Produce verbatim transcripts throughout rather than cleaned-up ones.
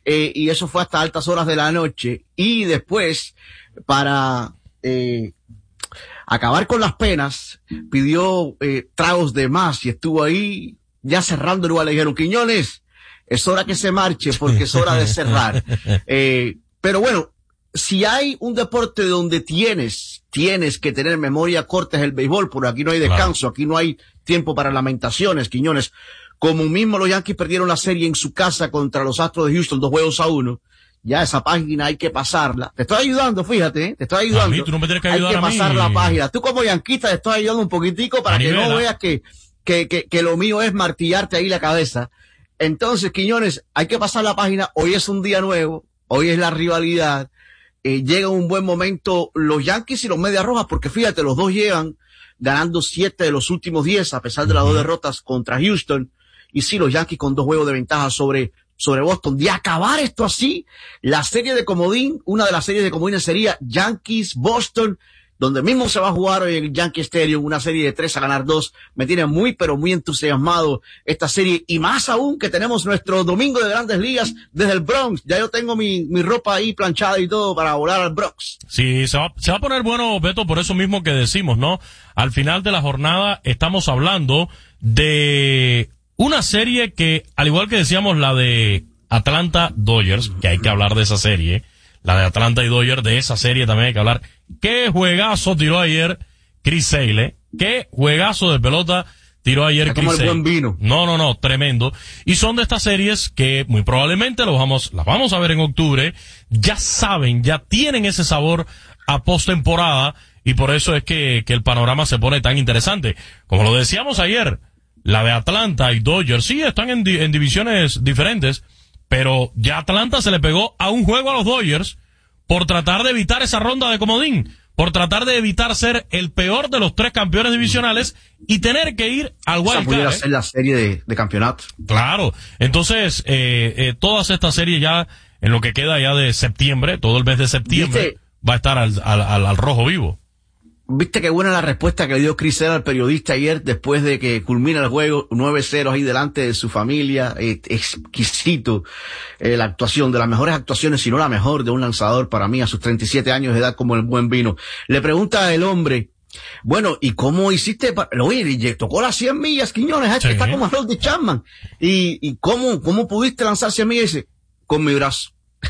eh, y eso fue hasta altas horas de la noche. Y después, para eh, acabar con las penas, pidió eh, tragos de más y estuvo ahí ya cerrando el lugar. Le dijeron, Quiñones, es hora que se marche porque es hora de cerrar. Eh, pero bueno, si hay un deporte donde tienes, tienes que tener memoria corta es el béisbol, porque aquí no hay descanso, claro. Aquí no hay tiempo para lamentaciones, Quiñones. Como mismo los Yankees perdieron la serie en su casa contra los Astros de Houston, dos juegos a uno, ya esa página hay que pasarla. Te estoy ayudando, fíjate, ¿eh? Te estoy ayudando. A mí, tú no me tienes que ayudar hay que a pasar mí. La página. Tú como yanquista te estoy ayudando un poquitico para que no veas que, que, que, que lo mío es martillarte ahí la cabeza. Entonces, Quiñones, hay que pasar la página. Hoy es un día nuevo, hoy es la rivalidad. Eh, llega un buen momento los Yankees y los Medias Rojas, porque fíjate, los dos llegan ganando siete de los últimos diez, a pesar de las uh-huh. dos derrotas contra Houston. Y sí, los Yankees con dos juegos de ventaja sobre, sobre Boston. De acabar esto así, la serie de comodín, una de las series de comodines sería Yankees-Boston, donde mismo se va a jugar hoy en el Yankee Stadium, una serie de tres a ganar dos. Me tiene muy, pero muy entusiasmado esta serie, y más aún que tenemos nuestro domingo de Grandes Ligas desde el Bronx. Ya yo tengo mi, mi ropa ahí planchada y todo para volar al Bronx. Sí, se va, se va a poner bueno, Beto, por eso mismo que decimos, ¿no? Al final de la jornada estamos hablando de una serie que, al igual que decíamos la de Atlanta Dodgers, que hay que hablar de esa serie, la de Atlanta y Dodgers, de esa serie también hay que hablar. Qué juegazo tiró ayer Chris Sale, qué juegazo de pelota tiró ayer es Chris como el Sale. Buen vino. No, no, no, tremendo. Y son de estas series que muy probablemente los vamos, las vamos a ver en octubre. Ya saben, ya tienen ese sabor a postemporada, y por eso es que, que el panorama se pone tan interesante. Como lo decíamos ayer, la de Atlanta y Dodgers, sí, están en, di- en divisiones diferentes, pero ya Atlanta se le pegó a un juego a los Dodgers por tratar de evitar esa ronda de comodín, por tratar de evitar ser el peor de los tres campeones divisionales y tener que ir al wild card. pudiera ¿eh? ser la serie de, de campeonato. Claro, entonces eh, eh, todas estas series ya en lo que queda ya de septiembre, todo el mes de septiembre, ¿Viste? va a estar al, al, al, al rojo vivo. Viste qué buena la respuesta que le dio Chris Sale al periodista ayer después de que culmina el juego nueve cero ahí delante de su familia. Eh, exquisito eh, la actuación, de las mejores actuaciones, si no la mejor de un lanzador para mí a sus treinta y siete años de edad, como el buen vino. Le pregunta el hombre, bueno, ¿y cómo hiciste? Pa-? Oye, tocó las cien millas, Quiñones, sí. Está como Harold Chapman. ¿Y, y cómo, cómo pudiste lanzar cien millas? Y dice, con mi brazo.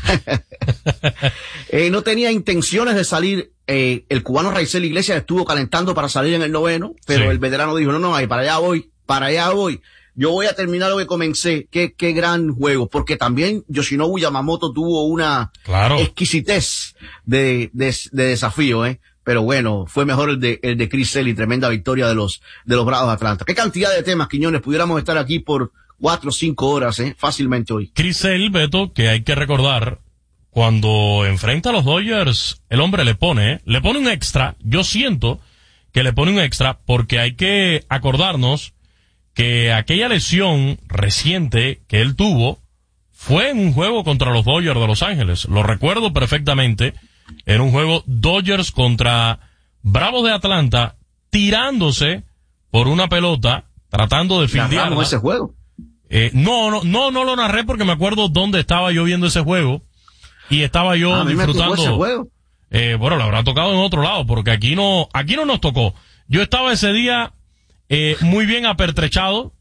eh, no tenía intenciones de salir. Eh, el cubano Raizel Iglesias estuvo calentando para salir en el noveno, pero sí. El veterano dijo, no, no, ahí para allá voy, para allá voy. Yo voy a terminar lo que comencé. Qué, qué gran juego, porque también Yoshinobu Yamamoto tuvo una claro. exquisitez de, de, de desafío, eh. Pero bueno, fue mejor el de, el de Chris Sale y tremenda victoria de los, de los Bravos de Atlanta. Qué cantidad de temas, Quiñones, pudiéramos estar aquí por cuatro o cinco horas, eh, fácilmente hoy. Chris Sale, Beto, que hay que recordar, cuando enfrenta a los Dodgers, el hombre le pone, le pone un extra. Yo siento que le pone un extra porque hay que acordarnos que aquella lesión reciente que él tuvo fue en un juego contra los Dodgers de Los Ángeles. Lo recuerdo perfectamente. En un juego Dodgers contra Bravos de Atlanta, tirándose por una pelota, tratando de fildearla. ¿Narramos ese juego? Eh, no, no, no, no lo narré porque me acuerdo dónde estaba yo viendo ese juego. Y estaba yo a mí disfrutando. Me tocó ese juego. Eh, bueno, le habrá tocado en otro lado, porque aquí no, aquí no nos tocó. Yo estaba ese día, eh, muy bien apertrechado,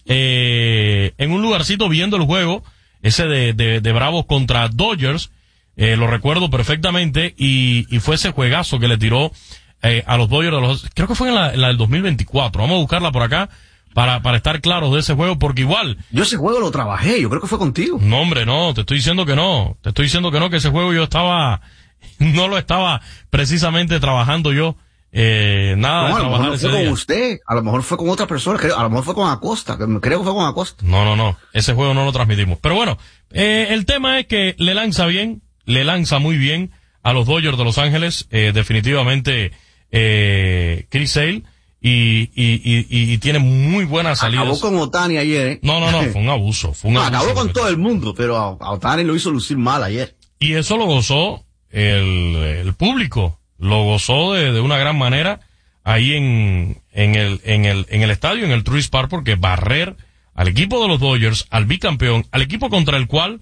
eh, en un lugarcito viendo el juego, ese de, de, de Bravos contra Dodgers, eh, lo recuerdo perfectamente, y, y fue ese juegazo que le tiró, eh, a los Dodgers de los, creo que fue en la, en la del dos mil veinticuatro. Vamos a buscarla por acá. Para, para estar claros de ese juego, porque igual... Yo ese juego lo trabajé, yo creo que fue contigo. No, hombre, no, te estoy diciendo que no. Te estoy diciendo que no, que ese juego yo estaba... No lo estaba precisamente trabajando yo. Eh, nada no, de a lo trabajar mejor no ese fue día. con usted, a lo mejor fue con otra persona, creo, a lo mejor fue con Acosta, que creo que fue con Acosta. No, no, no, ese juego no lo transmitimos. Pero bueno, eh, el tema es que le lanza bien, le lanza muy bien a los Dodgers de Los Ángeles, eh, definitivamente, eh, Chris Sale. Y, y, y, y tiene muy buenas salidas. Acabó con Ohtani ayer, ¿eh? No, no, no, fue un abuso. Fue un no, abuso acabó con todo el mundo, pero a, a Ohtani lo hizo lucir mal ayer. Y eso lo gozó el, el público. Lo gozó de, de una gran manera ahí en, en el, en el, en el estadio, en el Truist Park, porque barrer al equipo de los Dodgers, al bicampeón, al equipo contra el cual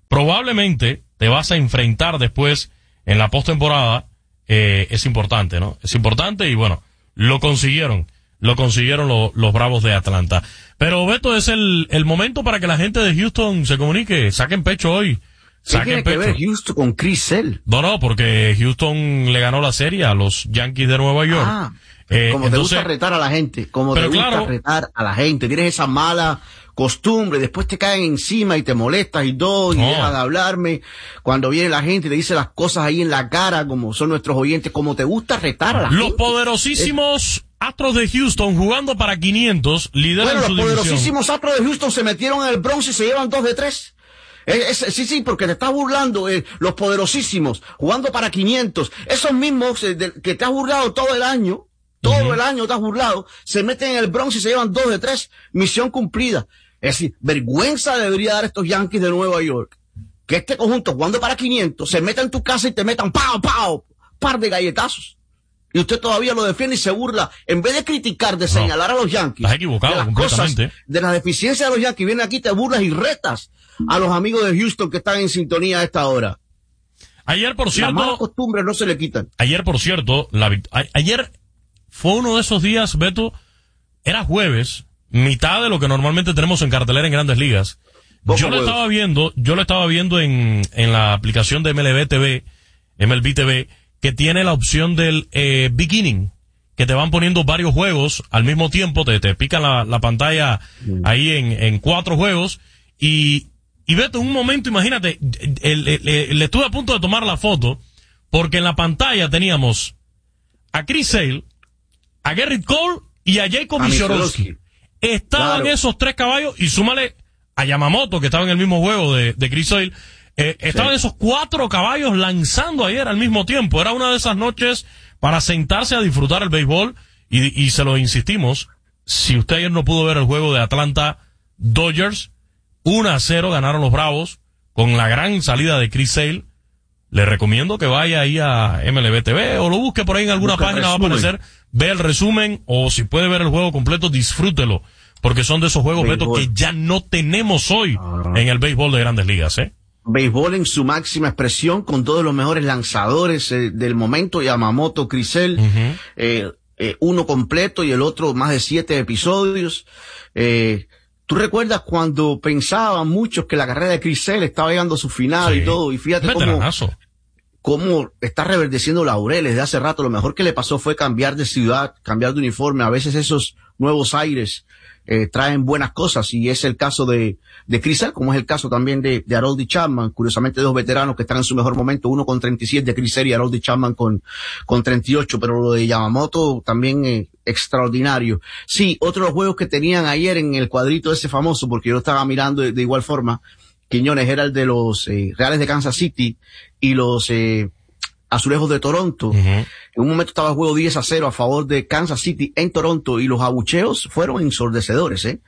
probablemente te vas a enfrentar después en la postemporada, eh, es importante, ¿no? Es importante y bueno, lo consiguieron. Lo consiguieron lo, los Bravos de Atlanta. Pero Beto, es el, el momento para que la gente de Houston se comunique. Saquen pecho hoy. ¿Qué tiene que ver Houston con Chris Sale? No, no, porque Houston le ganó la serie a los Yankees de Nueva York. Ah, eh, como entonces, te gusta retar a la gente, como te gusta claro, retar a la gente. Tienes esa mala costumbre, después te caen encima y te molestas y todo, y no. dejas de hablarme. Cuando viene la gente y te dice las cosas ahí en la cara, como son nuestros oyentes, como te gusta retar a la los gente. Los poderosísimos eh, Astros de Houston jugando para quinientos, lideran bueno, su los división. poderosísimos Astros de Houston se metieron en el Bronx y se llevan dos de tres. Es, es, sí, sí, porque te estás burlando, eh, los poderosísimos, jugando para quinientos, esos mismos eh, de, que te has burlado todo el año, todo uh-huh. el año te has burlado, se meten en el Bronx y se llevan dos de tres, misión cumplida. Es decir, vergüenza debería dar estos Yankees de Nueva York, que este conjunto jugando para quinientos, se meta en tu casa y te metan pao, pao, par de galletazos. Y usted todavía lo defiende y se burla. En vez de criticar, de señalar no, a los Yankees, estás equivocado, de las completamente. cosas, de las deficiencias de los Yankees, vienen aquí, te burlas y retas a los amigos de Houston que están en sintonía a esta hora. Ayer, por cierto... Las malas costumbres no se le quitan. Ayer, por cierto, la, a, ayer fue uno de esos días, Beto, era jueves, mitad de lo que normalmente tenemos en cartelera en Grandes Ligas. Yo lo jueves. estaba viendo, yo lo estaba viendo en, en la aplicación de M L B T V, M L B T V, que tiene la opción del eh, beginning, que te van poniendo varios juegos al mismo tiempo, te, te pican la, la pantalla mm. ahí en, en cuatro juegos, y, y Beto, en un momento, imagínate, le estuve a punto de tomar la foto, porque en la pantalla teníamos a Chris Sale, a Gerrit Cole y a Jacob Misiorowski. Estaban claro. esos tres caballos, y súmale a Yamamoto, que estaba en el mismo juego de, de Chris Sale. Eh, estaban sí. esos cuatro caballos lanzando ayer al mismo tiempo. Era una de esas noches para sentarse a disfrutar el béisbol, y, y se lo insistimos, si usted ayer no pudo ver el juego de Atlanta Dodgers, uno a cero ganaron los Bravos con la gran salida de Chris Sale. Le recomiendo que vaya ahí a M L B T V o lo busque por ahí en alguna Busca página, va a aparecer, ve el resumen, o si puede ver el juego completo, disfrútelo, porque son de esos juegos, Beto, que ya no tenemos hoy uh-huh. en el béisbol de Grandes Ligas, ¿eh? Béisbol en su máxima expresión, con todos los mejores lanzadores eh, del momento, Yamamoto, Chris Sale, uh-huh. eh, eh, uno completo y el otro más de siete episodios. Eh, ¿Tú recuerdas cuando pensaban muchos que la carrera de Chris Sale estaba llegando a su final sí. y todo? Y fíjate cómo, cómo está reverdeciendo laureles de hace rato. Lo mejor que le pasó fue cambiar de ciudad, cambiar de uniforme. A veces esos nuevos aires eh, traen buenas cosas, y es el caso de, de Chris Sale, como es el caso también de, de Aroldis Chapman. Curiosamente, dos veteranos que están en su mejor momento, uno con treinta y siete de Chris Sale y Aroldis Chapman con, con treinta y ocho, pero lo de Yamamoto también eh, extraordinario. Sí, otro de los juegos que tenían ayer en el cuadrito ese famoso, porque yo lo estaba mirando de, de igual forma, Quiñones, era el de los eh, Reales de Kansas City y los eh, Azulejos de Toronto. Uh-huh. En un momento estaba el juego diez a cero a favor de Kansas City en Toronto, y los abucheos fueron ensordecedores, ¿eh?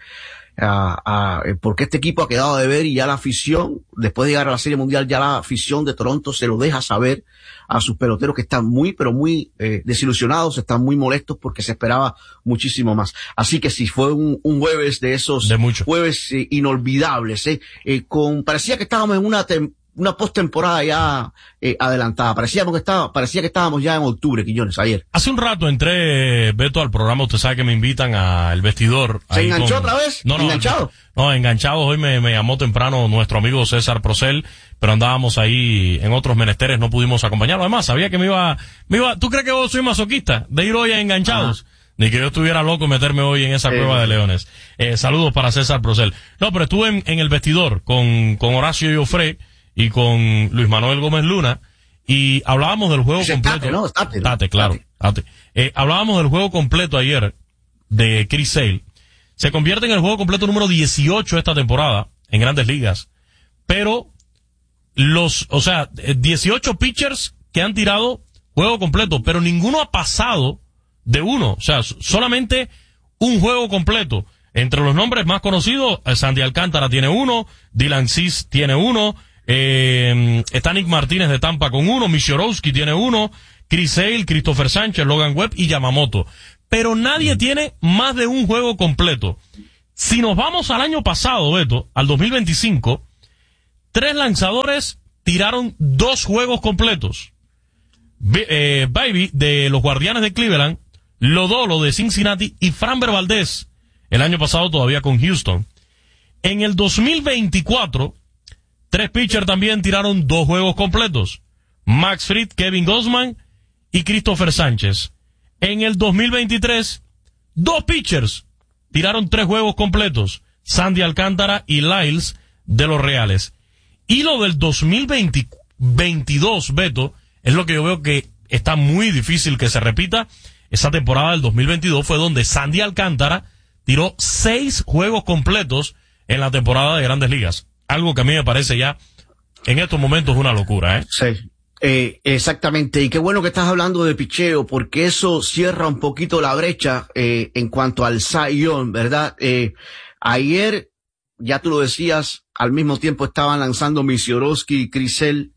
Uh, uh, porque este equipo ha quedado de ver, y ya la afición, después de llegar a la Serie Mundial, ya la afición de Toronto se lo deja saber a sus peloteros, que están muy, pero muy eh, desilusionados, están muy molestos porque se esperaba muchísimo más. Así que sí, fue un, un jueves de esos de mucho. jueves eh, inolvidables, eh, eh, con, parecía que estábamos en una tem- una postemporada ya eh, adelantada. Parecíamos que estaba, parecía que estábamos ya en octubre, Quiñones, ayer. Hace un rato entré, Beto, al programa. Usted sabe que me invitan al Vestidor. ¿Se enganchó con... otra vez? No, no, ¿Enganchado? No, no, enganchado. Hoy me, me llamó temprano nuestro amigo César Procel, pero andábamos ahí en otros menesteres, no pudimos acompañarlo. Además, sabía que me iba, me iba, ¿tú crees que vos soy masoquista de ir hoy a Enganchados? Ajá. Ni que yo estuviera loco meterme hoy en esa eh. cueva de leones. Eh, saludos para César Procel. No, pero estuve en, en el Vestidor con, con Horacio Joffre y con Luis Manuel Gómez Luna, y hablábamos del juego Ese completo. Tate, ¿no? Tate, ¿no? Tate, claro. Tate. Eh, hablábamos del juego completo ayer de Chris Sale. Se convierte en el juego completo número dieciocho esta temporada en Grandes Ligas. Pero los, o sea, dieciocho pitchers que han tirado juego completo, pero ninguno ha pasado de uno. O sea, solamente un juego completo. Entre los nombres más conocidos, Sandy Alcántara tiene uno, Dylan Cease tiene uno, eh, está Nick Martínez de Tampa con uno, Misiorowski tiene uno, Chris Sale, Christopher Sánchez, Logan Webb y Yamamoto. Pero nadie tiene más de un juego completo. Si nos vamos al año pasado, Beto, al dos mil veinticinco, tres lanzadores tiraron dos juegos completos. B- eh, Baby de los Guardianes de Cleveland, Lodolo de Cincinnati y Framber Valdez el año pasado todavía con Houston. En el dos mil veinticuatro, tres pitchers también tiraron dos juegos completos. Max Fried, Kevin Gausman y Christopher Sánchez. En el dos mil veintitrés, dos pitchers tiraron tres juegos completos. Sandy Alcántara y Lyles de los Reales. Y lo del dos mil veintidós, Beto, es lo que yo veo que está muy difícil que se repita. Esa temporada del dos mil veintidós fue donde Sandy Alcántara tiró seis juegos completos en la temporada de Grandes Ligas. Algo que a mí me parece ya en estos momentos una locura, ¿eh? Sí. Eh, exactamente, y qué bueno que estás hablando de picheo, porque eso cierra un poquito la brecha eh, en cuanto al Cy Young, ¿verdad? Eh, ayer, ya tú lo decías, al mismo tiempo estaban lanzando Misiorowski y Crisel,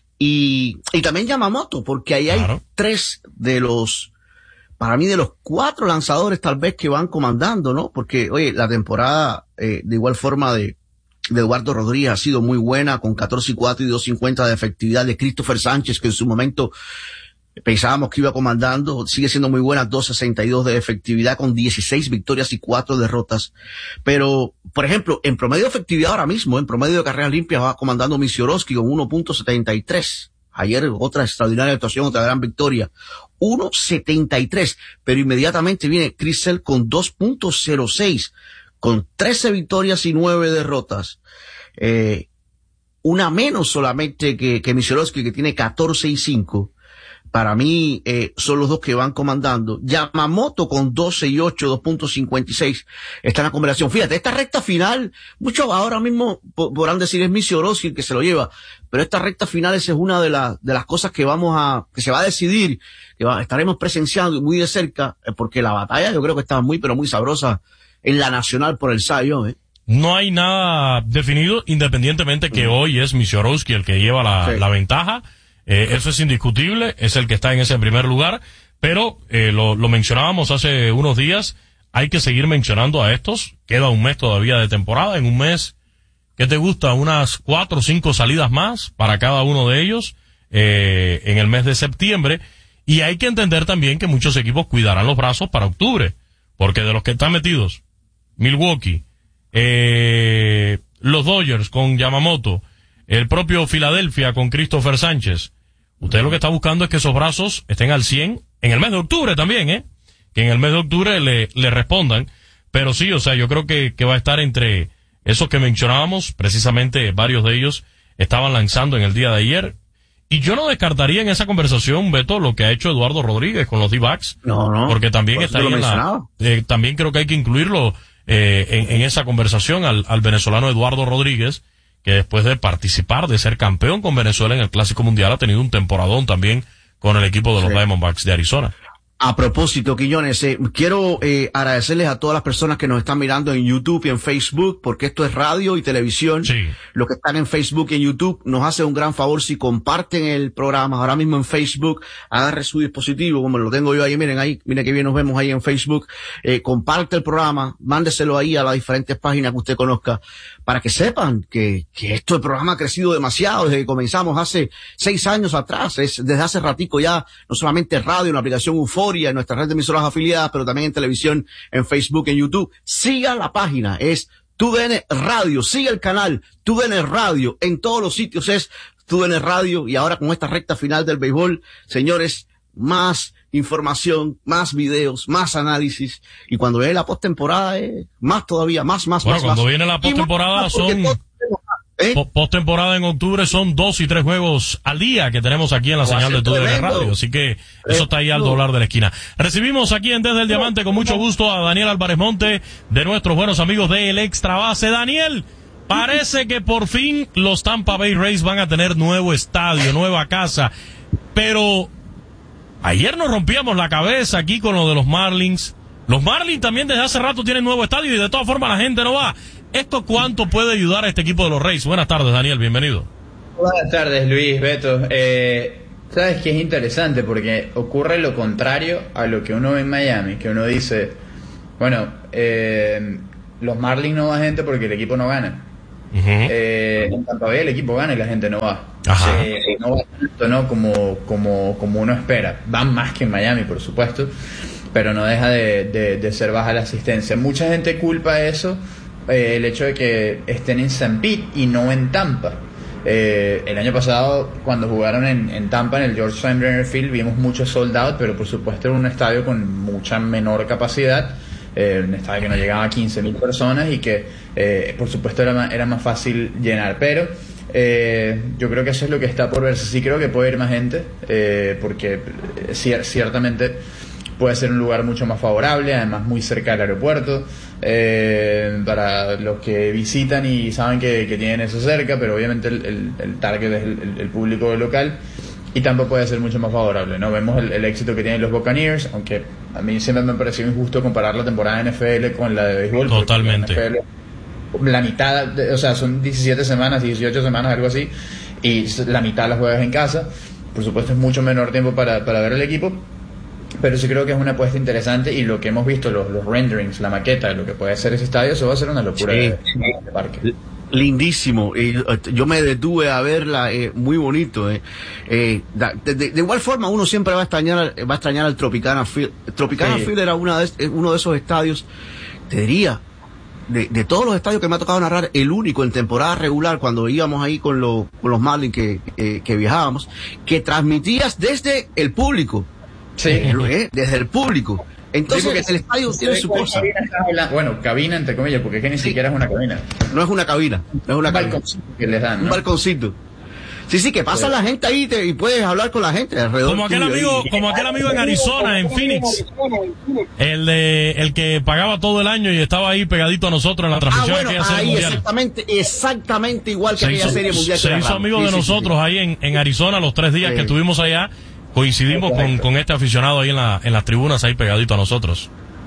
y, y también Yamamoto, porque ahí claro. hay tres de los, para mí de los cuatro lanzadores tal vez que van comandando, ¿no? Porque, oye, la temporada eh, de igual forma de de Eduardo Rodríguez ha sido muy buena, con catorce y cuatro y dos cincuenta de efectividad, de Christopher Sánchez, que en su momento pensábamos que iba comandando, sigue siendo muy buena, dos sesenta y dos de efectividad, con dieciséis victorias y cuatro derrotas. Pero, por ejemplo, en promedio de efectividad ahora mismo, en promedio de carreras limpias, va comandando Misiorowski con uno punto setenta y tres. Ayer otra extraordinaria actuación, otra gran victoria. uno punto setenta y tres, pero inmediatamente viene Crisel con dos punto cero seis. Con trece victorias y nueve derrotas. Eh, una menos solamente que, que Misiorowski, que tiene catorce y cinco. Para mí, eh, son los dos que van comandando. Yamamoto con doce y ocho, dos punto cincuenta y seis. Está en la conversación. Fíjate, esta recta final, muchos ahora mismo podrán decir es Misiorowski el que se lo lleva. Pero esta recta final esa es una de las, de las cosas que vamos a, que se va a decidir, que va, estaremos presenciando muy de cerca, porque la batalla yo creo que está muy, pero muy sabrosa en la nacional por el Cy Young, ¿eh? No hay nada definido, independientemente que mm. hoy es Misiorowski el que lleva la, sí. la ventaja. Eh, eso es indiscutible, es el que está en ese primer lugar, pero eh, lo, lo mencionábamos hace unos días, hay que seguir mencionando a estos. Queda un mes todavía de temporada, en un mes, ¿qué te gusta? Unas cuatro o cinco salidas más para cada uno de ellos eh, en el mes de septiembre, y hay que entender también que muchos equipos cuidarán los brazos para octubre, porque de los que están metidos, Milwaukee, eh, los Dodgers con Yamamoto, el propio Filadelfia con Christopher Sánchez. Usted lo que está buscando es que esos brazos estén al cien en el mes de octubre también, ¿eh? Que en el mes de octubre le, le respondan. Pero sí, o sea, yo creo que, que va a estar entre esos que mencionábamos, precisamente varios de ellos estaban lanzando en el día de ayer. Y yo no descartaría en esa conversación, Beto, lo que ha hecho Eduardo Rodríguez con los D-backs. No, no. Porque también está ahí en la, eh, también creo que hay que incluirlo eh, en, en esa conversación al, al venezolano Eduardo Rodríguez, que después de participar, de ser campeón con Venezuela en el Clásico Mundial, ha tenido un temporadón también con el equipo de los sí. Diamondbacks de Arizona. A propósito, Quiñones, eh, quiero eh, agradecerles a todas las personas que nos están mirando en YouTube y en Facebook, porque esto es radio y televisión. Sí. Los que están en Facebook y en YouTube nos hacen un gran favor si comparten el programa ahora mismo en Facebook, agarre su dispositivo, como lo tengo yo ahí, miren ahí, miren que bien nos vemos ahí en Facebook, eh, comparte el programa, mándeselo ahí a las diferentes páginas que usted conozca, para que sepan que, que esto, el programa ha crecido demasiado desde que comenzamos hace seis años atrás, es desde hace ratico ya, no solamente radio, en la aplicación Euforia, en nuestra red de emisoras afiliadas, pero también en televisión, en Facebook, en YouTube. Siga la página, es T U D N Radio, siga el canal T U D N Radio, en todos los sitios es T U D N Radio, y ahora con esta recta final del béisbol, señores, más información, más videos, más análisis, y cuando viene la postemporada, eh, más todavía, más, más, bueno, más. cuando más. viene la postemporada son... ¿Eh? Postemporada en octubre son dos y tres juegos al día que tenemos aquí en la señal de T U D N Radio, así que eso está ahí al doblar de la esquina. Recibimos aquí en Desde el Diamante con mucho gusto a Daniel Álvarez Monte, de nuestros buenos amigos de El Extra Base. Daniel, parece que por fin los Tampa Bay Rays van a tener nuevo estadio, nueva casa, pero ayer nos rompíamos la cabeza aquí con lo de los Marlins. Los Marlins también desde hace rato tienen nuevo estadio y de todas formas la gente no va. ¿Esto cuánto puede ayudar a este equipo de los Rays? Buenas tardes, Daniel, bienvenido. Buenas tardes, Luis, Beto. Eh, Sabes que es interesante porque ocurre lo contrario a lo que uno ve en Miami, que uno dice, bueno, eh, los Marlins no va gente porque el equipo no gana. Uh-huh. Eh, en Tampa Bay el equipo gana y la gente no va. Ajá. Eh, no va tanto, ¿no? Como, como, como uno espera. Van más que en Miami, por supuesto, pero no deja de, de, de ser baja la asistencia. Mucha gente culpa eso, eh, el hecho de que estén en Saint Pete y no en Tampa. Eh, el año pasado, cuando jugaron en, en Tampa, en el George Steinbrenner Field, vimos mucho sold out, pero por supuesto era un estadio con mucha menor capacidad. Eh, un estadio que no llegaba a quince mil personas y que eh, por supuesto era más, era más fácil llenar, pero eh, yo creo que eso es lo que está por verse. Sí creo que puede ir más gente, eh, porque cier- ciertamente puede ser un lugar mucho más favorable, además muy cerca del aeropuerto, eh, para los que visitan y saben que, que tienen eso cerca, pero obviamente el, el, el target es el, el público local. Y tampoco puede ser mucho más favorable, ¿no? Vemos el, el éxito que tienen los Buccaneers, aunque a mí siempre me pareció injusto comparar la temporada de N F L con la de béisbol. Totalmente. La, N F L, la mitad, de, o sea, son diecisiete semanas, dieciocho semanas, algo así, y la mitad las juegas en casa. Por supuesto es mucho menor tiempo para, para ver el equipo, pero sí creo que es una apuesta interesante, y lo que hemos visto, los, los renderings, la maqueta de lo que puede ser ese estadio, eso va a ser una locura, sí, de, de parque. Lindísimo, eh, yo me detuve a verla, eh, muy bonito. Eh. Eh, de, de, de igual forma, uno siempre va a extrañar, va a extrañar al Tropicana Field. Tropicana sí. Field era una de, uno de esos estadios, te diría, de, de todos los estadios que me ha tocado narrar, el único en temporada regular, cuando íbamos ahí con, lo, con los Marlins que, eh, que viajábamos, que transmitías desde el público. Sí. Eh, desde el público. Entonces, sí, el estadio tiene su cosa. Cabina, bueno, cabina entre comillas, porque es que ni sí. siquiera es una cabina. No es una cabina, no es una un cabina. balconcito que les dan, ¿no? Un balconcito. Sí, sí, que pasa sí. la gente ahí te, y puedes hablar con la gente alrededor. Como aquel amigo, ahí. como aquel amigo en Arizona, en Phoenix. El de, el que pagaba todo el año y estaba ahí pegadito a nosotros en la transmisión ah, bueno, de aquella serie ahí, mundial. Exactamente, exactamente igual que se aquella hizo, serie mundial. Se hizo amigo sí, de sí, nosotros sí, ahí en, en Arizona los tres días sí. que estuvimos allá. Coincidimos con, con este aficionado ahí en, la, en las tribunas, ahí pegadito a nosotros.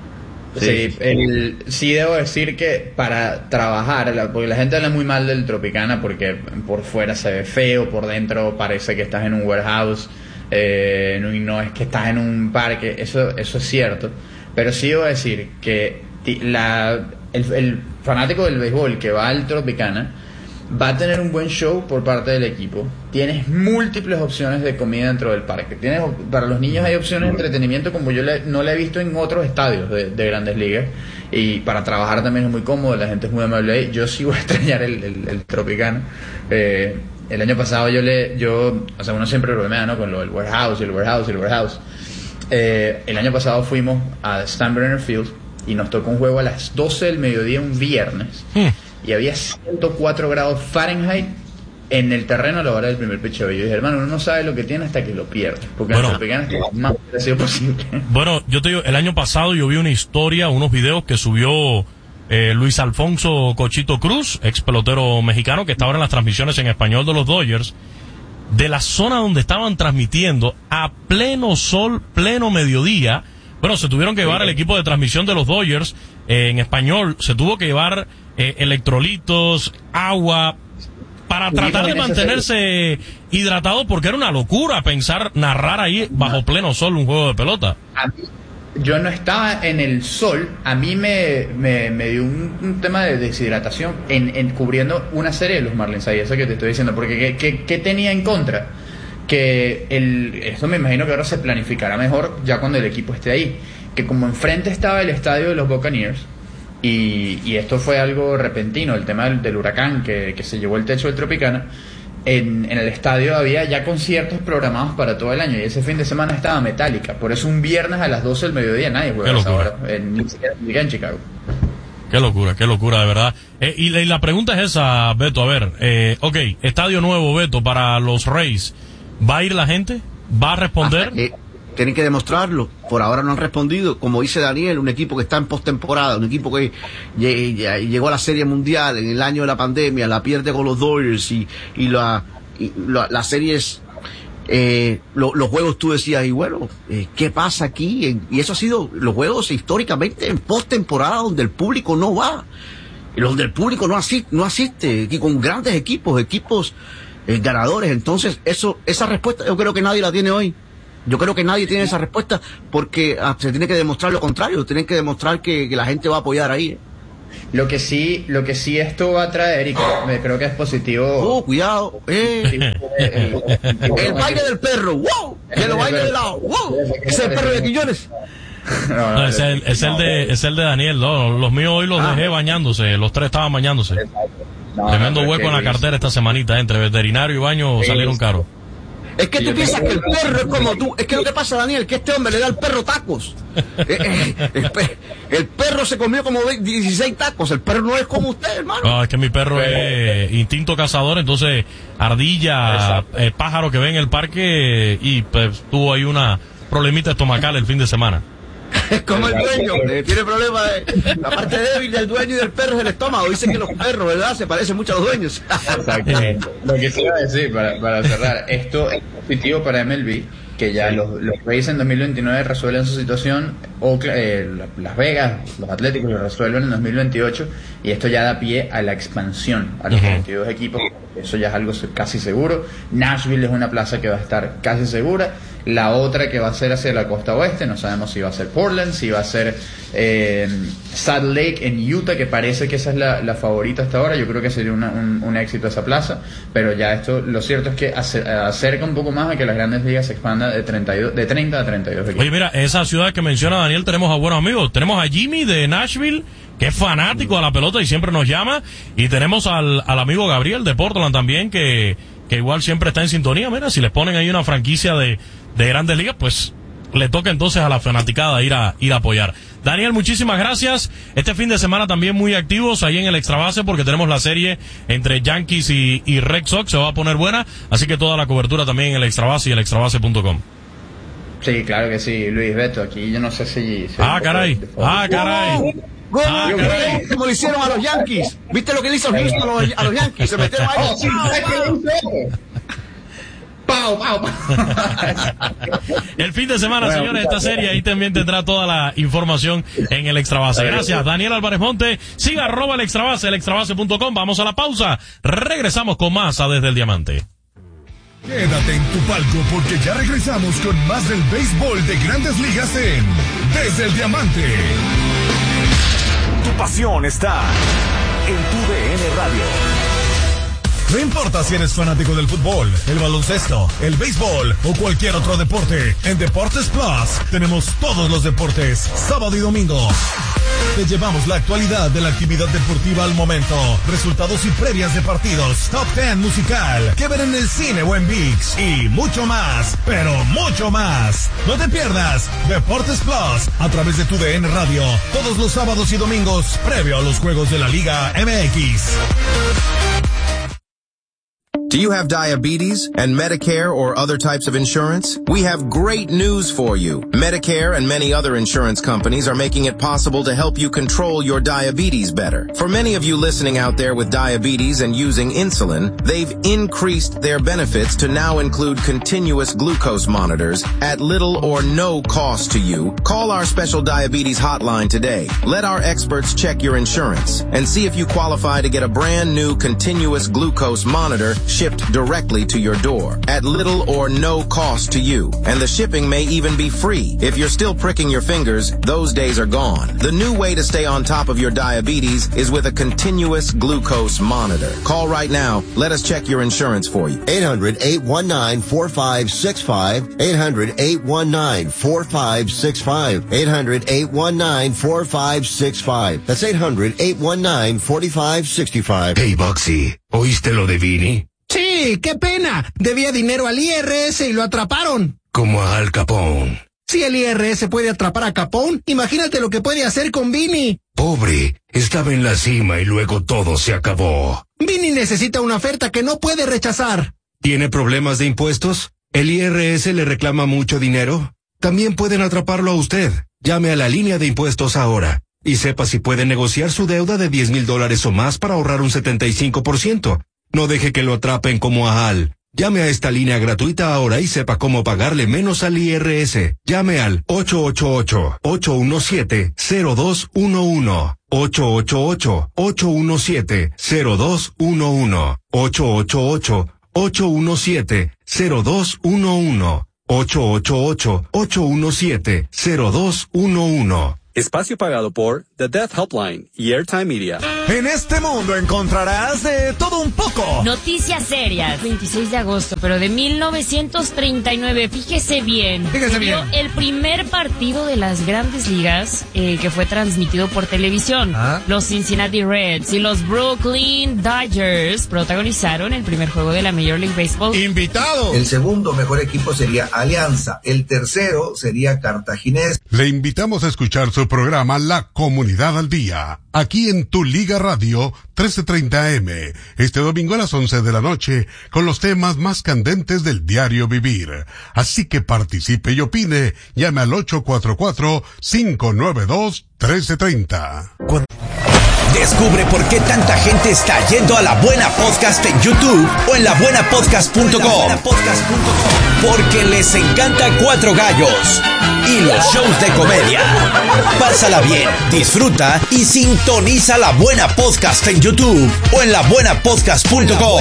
Sí, el, sí debo decir que para trabajar, porque la gente habla muy mal del Tropicana porque por fuera se ve feo, por dentro parece que estás en un warehouse, eh, no, y no es que estás en un parque, eso, eso es cierto, pero sí debo decir que la, el, el fanático del béisbol que va al Tropicana va a tener un buen show por parte del equipo. Tienes múltiples opciones de comida dentro del parque. Tienes, para los niños hay opciones de entretenimiento como yo le, no la he visto en otros estadios de, de Grandes Ligas. Y para trabajar también es muy cómodo, la gente es muy amable ahí. Yo sí voy a extrañar el, el, el Tropicana. Eh, el año pasado yo le, yo, o sea, uno siempre bromea, ¿no? Con lo del warehouse y el warehouse y el warehouse. Eh, el año pasado fuimos a Steinbrenner Field y nos tocó un juego a las doce del mediodía un viernes. Hmm. Y había ciento cuatro grados Fahrenheit en el terreno a la hora del primer picheo. Y yo dije, hermano, uno no sabe lo que tiene hasta que lo pierde. Porque bueno, el Tropicana es lo más parecido posible. Bueno, yo te digo, el año pasado yo vi una historia, unos videos que subió eh, Luis Alfonso Cochito Cruz, ex pelotero mexicano, que estaba en las transmisiones en español de los Dodgers, de la zona donde estaban transmitiendo a pleno sol, pleno mediodía. Bueno, se tuvieron que llevar el equipo de transmisión de los Dodgers eh, en español, se tuvo que llevar eh, electrolitos, agua, para tratar de mantenerse hidratado, porque era una locura pensar narrar ahí bajo pleno sol un juego de pelota. A mí, yo no estaba en el sol, a mí me, me, me dio un, un tema de deshidratación en, en cubriendo una serie de los Marlins ahí, eso que te estoy diciendo, porque ¿qué, qué, qué tenía en contra? Que el, esto me imagino que ahora se planificará mejor ya cuando el equipo esté ahí, que como enfrente estaba el estadio de los Buccaneers, y, y esto fue algo repentino, el tema del, del huracán que, que se llevó el techo del Tropicana, en, en el estadio había ya conciertos programados para todo el año, y ese fin de semana estaba Metallica, por eso un viernes a las doce del mediodía nadie juega a esa hora, en, ni siquiera en Chicago. Qué locura, qué locura, de verdad. Eh, y, la, y la pregunta es esa, Beto, a ver, eh, ok, estadio nuevo, Beto, para los Rays. ¿Va a ir la gente? ¿Va a responder? Ah, eh, tienen que demostrarlo. Por ahora no han respondido. Como dice Daniel, un equipo que está en postemporada, un equipo que llegó a la Serie Mundial en el año de la pandemia, la pierde con los Dodgers y, y, la, y la, las series, eh, lo, los juegos tú decías, y bueno, eh, ¿qué pasa aquí? Y eso ha sido los juegos históricamente en postemporada donde el público no va. Y donde el público no asiste, no asiste. Y con grandes equipos, equipos Eh, ganadores. Entonces eso esa respuesta yo creo que nadie la tiene hoy. Yo creo que nadie tiene esa respuesta porque ah, se tiene que demostrar lo contrario, tienen que demostrar que, que la gente va a apoyar ahí. Lo que sí, lo que sí esto va a traer, y creo, creo que es positivo. Oh, cuidado. Eh. El, el, el, el baile del perro. ¡Wow! Que lo baile de lado. ¡Wow! Ese es el perro de Quiñones. No, no, no, es, el, es, el de, es el de Daniel. No, los míos hoy los ah, dejé bañándose. Los tres estaban bañándose. No, Tremendo no, hueco en la cartera esta semanita. Entre veterinario y baño sí, salieron caros. Es que tú piensas que el perro es como tú. Es que lo que pasa, Daniel, que este hombre le da al perro tacos. el, el perro se comió como dieciséis tacos. El perro no es como usted, hermano. No, es que mi perro es instinto cazador. Entonces, ardilla, eh, pájaro que ve en el parque y pues tuvo ahí una problemita estomacal el fin de semana. Es como el dueño, eh, tiene problemas. De, la parte débil del dueño y del perro es el estómago. Dicen que los perros, ¿verdad? Se parecen mucho a los dueños. Exactamente. Lo que se iba a decir, para, para cerrar, esto es positivo para M L B, que ya los, los Rays en dos mil veintinueve resuelven su situación, o eh, Las Vegas, los Atléticos lo resuelven en dos mil veintiocho, y esto ya da pie a la expansión a los uh-huh. veintidós equipos. Eso ya es algo casi seguro. Nashville es una plaza que va a estar casi segura. La otra que va a ser hacia la costa oeste, no sabemos si va a ser Portland, si va a ser eh, Salt Lake en Utah, que parece que esa es la, la favorita hasta ahora. Yo creo que sería una, un, un éxito esa plaza, pero ya esto, lo cierto es que acerca un poco más a que las grandes ligas se expandan de, treinta y dos, de treinta a treinta y dos equipos. Oye, mira, esa ciudad que menciona Daniel, tenemos a buenos amigos. Tenemos a Jimmy de Nashville, que es fanático a la pelota y siempre nos llama, y tenemos al, al amigo Gabriel de Portland también, que, que igual siempre está en sintonía. Mira, si les ponen ahí una franquicia de de Grandes Ligas, pues le toca entonces a la fanaticada ir a ir a apoyar. Daniel, muchísimas gracias. Este fin de semana también muy activos ahí en el Extra Base, porque tenemos la serie entre Yankees y, y Red Sox, se va a poner buena, así que toda la cobertura también en el Extra Base y el extrabase punto com. Sí, claro que sí, Luis Beto, aquí yo no sé si... si ah, caray, ah, caray. Gol, ah, caray. Como le hicieron a los Yankees. ¿Viste lo que le hizo Houston a los, a los Yankees? Se metieron ahí. Oh, sí, Pau, pau, pau. El fin de semana, bueno, señores, esta serie ahí también tendrá toda la información en el Extra Base. Gracias, Daniel Álvarez Monte. Siga arroba el Extra Base, el extrabase punto com. Vamos a la pausa. Regresamos con más a Desde el Diamante. Quédate en tu palco porque ya regresamos con más del béisbol de Grandes Ligas en Desde el Diamante. Tu pasión está en tu D N Radio. No importa si eres fanático del fútbol, el baloncesto, el béisbol o cualquier otro deporte, en Deportes Plus tenemos todos los deportes, sábado y domingo. Te llevamos la actualidad de la actividad deportiva al momento, resultados y previas de partidos, top ten musical, que ver en el cine o en ViX y mucho más, pero mucho más. No te pierdas Deportes Plus a través de tu D N Radio, todos los sábados y domingos, previo a los juegos de la Liga M X. Do you have diabetes and Medicare or other types of insurance? We have great news for you. Medicare and many other insurance companies are making it possible to help you control your diabetes better. For many of you listening out there with diabetes and using insulin, they've increased their benefits to now include continuous glucose monitors at little or no cost to you. Call our special diabetes hotline today. Let our experts check your insurance and see if you qualify to get a brand new continuous glucose monitor shipped directly to your door at little or no cost to you. And the shipping may even be free. If you're still pricking your fingers, those days are gone. The new way to stay on top of your diabetes is with a continuous glucose monitor. Call right now. Let us check your insurance for you. eight hundred, eight one nine, four five six five. eight hundred, eight one nine, four five six five. eight hundred, eight one nine, four five six five. That's eight hundred, eight one nine, four five six five. Hey, Boxy, ¿oíste lo de Vini? Sí, qué pena. Debía dinero al I R S y lo atraparon. Como a Al Capone. Si el I R S puede atrapar a Capone, imagínate lo que puede hacer con Vini. Pobre, estaba en la cima y luego todo se acabó. Vini necesita una oferta que no puede rechazar. ¿Tiene problemas de impuestos? ¿El I R S le reclama mucho dinero? También pueden atraparlo a usted. Llame a la línea de impuestos ahora y sepa si puede negociar su deuda de diez mil dólares o más para ahorrar un setenta y cinco por ciento. No deje que lo atrapen como a Al. Llame a esta línea gratuita ahora y sepa cómo pagarle menos al I R S. Llame al ocho ocho ocho, ocho uno siete, cero dos uno uno. ocho ocho ocho, ocho uno siete, cero dos uno uno. ocho ocho ocho, ocho uno siete, cero dos uno uno. ocho ocho ocho, ocho uno siete, cero dos uno uno. Espacio pagado por The Death Helpline y Airtime Media. En este mundo encontrarás de todo un poco. Noticias serias. veintiséis de agosto, pero de mil novecientos treinta y nueve. Fíjese bien. Fíjese bien. El primer partido de las Grandes Ligas eh, que fue transmitido por televisión. ¿Ah? Los Cincinnati Reds y los Brooklyn Dodgers protagonizaron el primer juego de la Major League Baseball. ¡Invitado! El segundo mejor equipo sería Alianza. El tercero sería Cartaginés. Le invitamos a escuchar su programa La Comunidad al Día, aquí en Tu Liga Radio trece treinta A M, este domingo a las once de la noche, con los temas más candentes del diario vivir. Así que participe y opine. Llame al ocho cuatro cuatro, cinco nueve dos, uno tres tres cero. Descubre por qué tanta gente está yendo a La Buena Podcast en YouTube o en la buena podcast punto com. Porque les encanta Cuatro Gallos y los shows de comedia. Pásala bien, disfruta y sintoniza La Buena Podcast en YouTube o en la buena podcast punto com.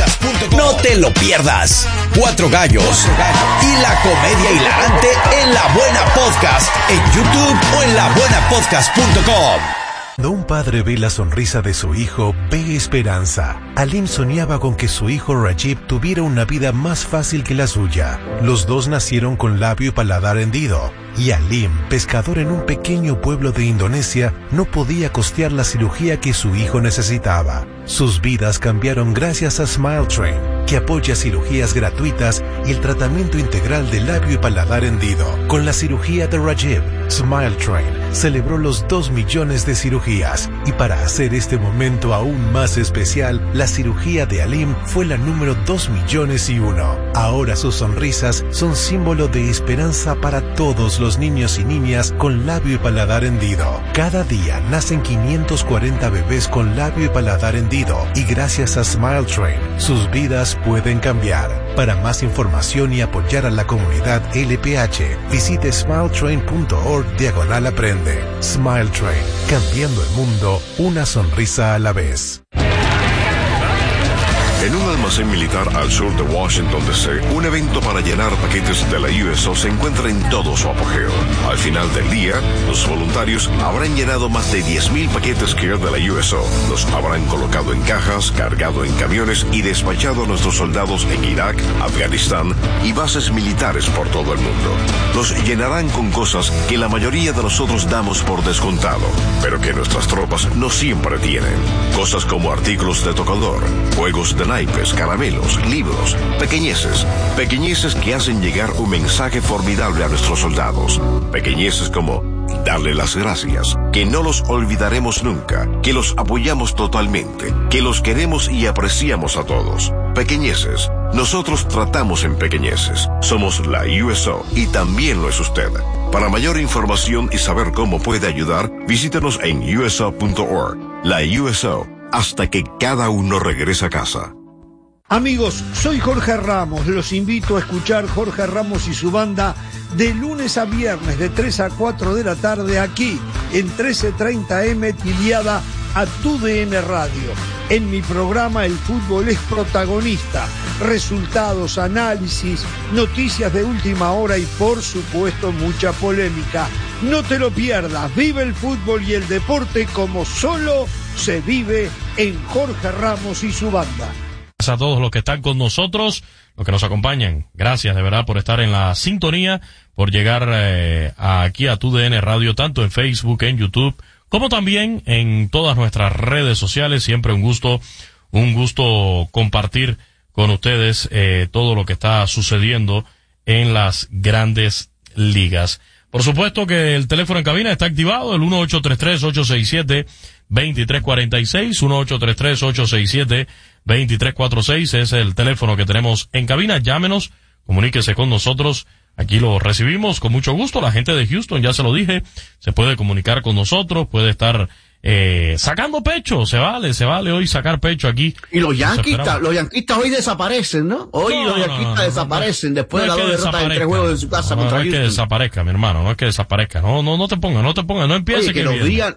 No te lo pierdas. Cuatro Gallos y la comedia hilarante en La Buena Podcast en YouTube o en la buena podcast punto com. Cuando un padre ve la sonrisa de su hijo, ve esperanza. Alim soñaba con que su hijo Rajib tuviera una vida más fácil que la suya. Los dos nacieron con labio y paladar hendido, y Alim, pescador en un pequeño pueblo de Indonesia, no podía costear la cirugía que su hijo necesitaba. Sus vidas cambiaron gracias a Smile Train, que apoya cirugías gratuitas y el tratamiento integral de labio y paladar hendido. Con la cirugía de Rajib, Smile Train celebró los dos millones de cirugías, y para hacer este momento aún más especial, la cirugía de Alim fue la número dos millones y uno. Ahora sus sonrisas son símbolo de esperanza para todos los niños y niñas con labio y paladar hendido. Cada día nacen quinientos cuarenta bebés con labio y paladar hendido, y gracias a Smile Train, sus vidas pueden cambiar. Para más información y apoyar a la comunidad L P H, visite smiletrain punto org diagonal aprende. Smile Train, cambiando el mundo, una sonrisa a la vez. En un almacén militar al sur de Washington, D C, un evento para llenar paquetes de la U S O se encuentra en todo su apogeo. Al final del día, los voluntarios habrán llenado más de diez mil paquetes Care de la U S O. Los habrán colocado en cajas, cargado en camiones y despachado a nuestros soldados en Irak, Afganistán y bases militares por todo el mundo. Los llenarán con cosas que la mayoría de nosotros damos por descontado, pero que nuestras tropas no siempre tienen. Cosas como artículos de tocador, juegos de naipes, caramelos, libros, pequeñeces, pequeñeces que hacen llegar un mensaje formidable a nuestros soldados, pequeñeces como darle las gracias, que no los olvidaremos nunca, que los apoyamos totalmente, que los queremos y apreciamos a todos. Pequeñeces, nosotros tratamos en pequeñeces, somos la U S O y también lo es usted. Para mayor información y saber cómo puede ayudar, visítenos en U S O punto org. La U S O, hasta que cada uno regrese a casa. Amigos, soy Jorge Ramos, los invito a escuchar Jorge Ramos y su banda de lunes a viernes de tres a cuatro de la tarde aquí en trece treinta eme tiliada a Tu D N Radio. En mi programa el fútbol es protagonista, resultados, análisis, noticias de última hora y por supuesto mucha polémica. No te lo pierdas, vive el fútbol y el deporte como solo se vive en Jorge Ramos y su banda. A todos los que están con nosotros, los que nos acompañan, gracias de verdad por estar en la sintonía, por llegar eh, aquí a Tu D N Radio, tanto en Facebook, en YouTube, como también en todas nuestras redes sociales. Siempre un gusto, un gusto compartir con ustedes eh, todo lo que está sucediendo en las Grandes Ligas. Por supuesto que el teléfono en cabina está activado, el uno ocho tres tres, ocho seis siete, dos tres cuatro seis, uno ocho tres tres, ocho seis siete, dos tres cuatro seis es el teléfono que tenemos en cabina. Llámenos, comuníquese con nosotros, aquí lo recibimos con mucho gusto. La gente de Houston, ya se lo dije, se puede comunicar con nosotros, puede estar eh, sacando pecho, se vale, se vale hoy sacar pecho aquí. Y los yanquistas, los yanquistas hoy desaparecen, ¿no? Hoy no, los yanquistas no, no, desaparecen no, después no de las dos derrotas en tres juegos en su casa no, contra no Houston. No es que desaparezca, mi hermano, no es que desaparezca, no, no, no te pongas, no te pongas, no empieces Oye, que, que los viene. días,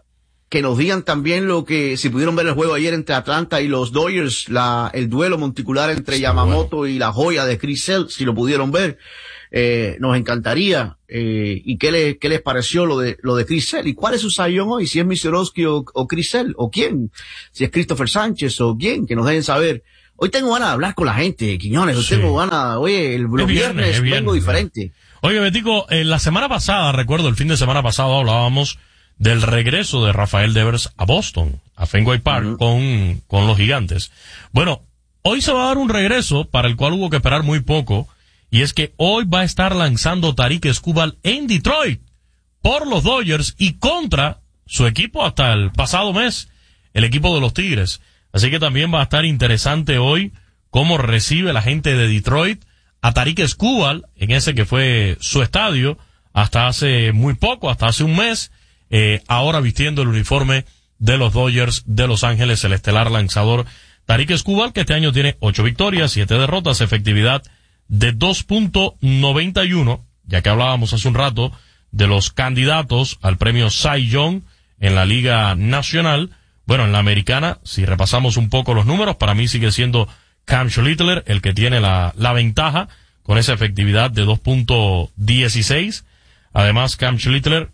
que nos digan también lo que, si pudieron ver el juego ayer entre Atlanta y los Dodgers, la, el duelo monticular entre sí, Yamamoto bueno. y la joya de Chris Sale, si lo pudieron ver, eh, nos encantaría, eh, y qué le, qué les pareció lo de, lo de Chris Sale, y cuál es su sayón hoy, si es Misiorovsky o, o Chris Sale, o quién, si es Christopher Sánchez o quién, que nos dejen saber. Hoy tengo ganas de hablar con la gente, Quiñones, hoy sí. tengo ganas, oye, el, los viernes, viernes vengo diferente. Oye, Betico, eh, la semana pasada, recuerdo, el fin de semana pasado hablábamos del regreso de Rafael Devers a Boston, a Fenway Park, uh-huh. con, con los Gigantes. Bueno, hoy se va a dar un regreso para el cual hubo que esperar muy poco, y es que hoy va a estar lanzando Tarik Skubal en Detroit por los Dodgers y contra su equipo hasta el pasado mes, el equipo de los Tigres. Así que también va a estar interesante hoy cómo recibe la gente de Detroit a Tarik Skubal en ese que fue su estadio hasta hace muy poco, hasta hace un mes. Eh, ahora vistiendo el uniforme de los Dodgers de Los Ángeles, el estelar lanzador Tarik Skubal, que este año tiene ocho victorias, siete derrotas, efectividad de dos punto noventa y uno, ya que hablábamos hace un rato de los candidatos al premio Cy Young en la Liga Nacional. Bueno, en la Americana, si repasamos un poco los números, para mí sigue siendo Cam Schlittler el que tiene la, la ventaja con esa efectividad de dos punto dieciséis. Además, Cam Schlittler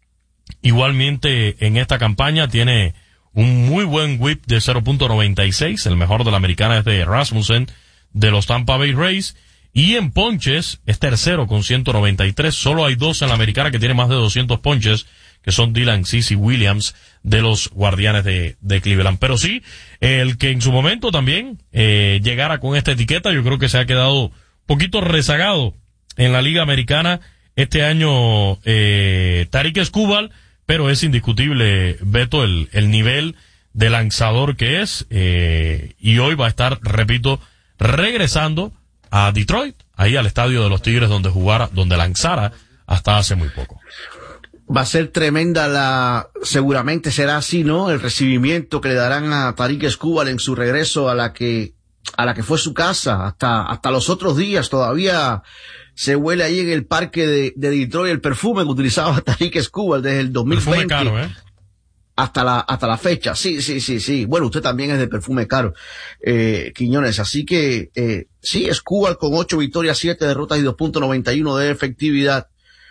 igualmente en esta campaña tiene un muy buen whip de cero punto noventa y seis, el mejor de la Americana es de Rasmussen de los Tampa Bay Rays, y en ponches es tercero con ciento noventa y tres, solo hay dos en la Americana que tienen más de doscientos ponches, que son Dylan Cease y Williams de los Guardianes de, de Cleveland. Pero sí, el que en su momento también eh, llegara con esta etiqueta, yo creo que se ha quedado un poquito rezagado en la Liga Americana este año eh, Tarik Skubal, pero es indiscutible, Beto, el, el nivel de lanzador que es, eh, y hoy va a estar, repito, regresando a Detroit, ahí al estadio de los Tigres donde jugara, donde lanzara hasta hace muy poco. Va a ser tremenda la, seguramente será así, ¿no? El recibimiento que le darán a Tarik Skubal en su regreso a la que, a la que fue su casa, hasta, hasta los otros días todavía se huele ahí en el parque de, de Detroit el perfume que utilizaba Tarik Skubal desde el dos mil veinte. Perfume caro, ¿eh? Hasta la, hasta la fecha. Sí, sí, sí, sí. Bueno, usted también es de perfume caro, eh, Quiñones. Así que, eh, sí, Skubal con ocho victorias, siete derrotas y dos punto noventa y uno de efectividad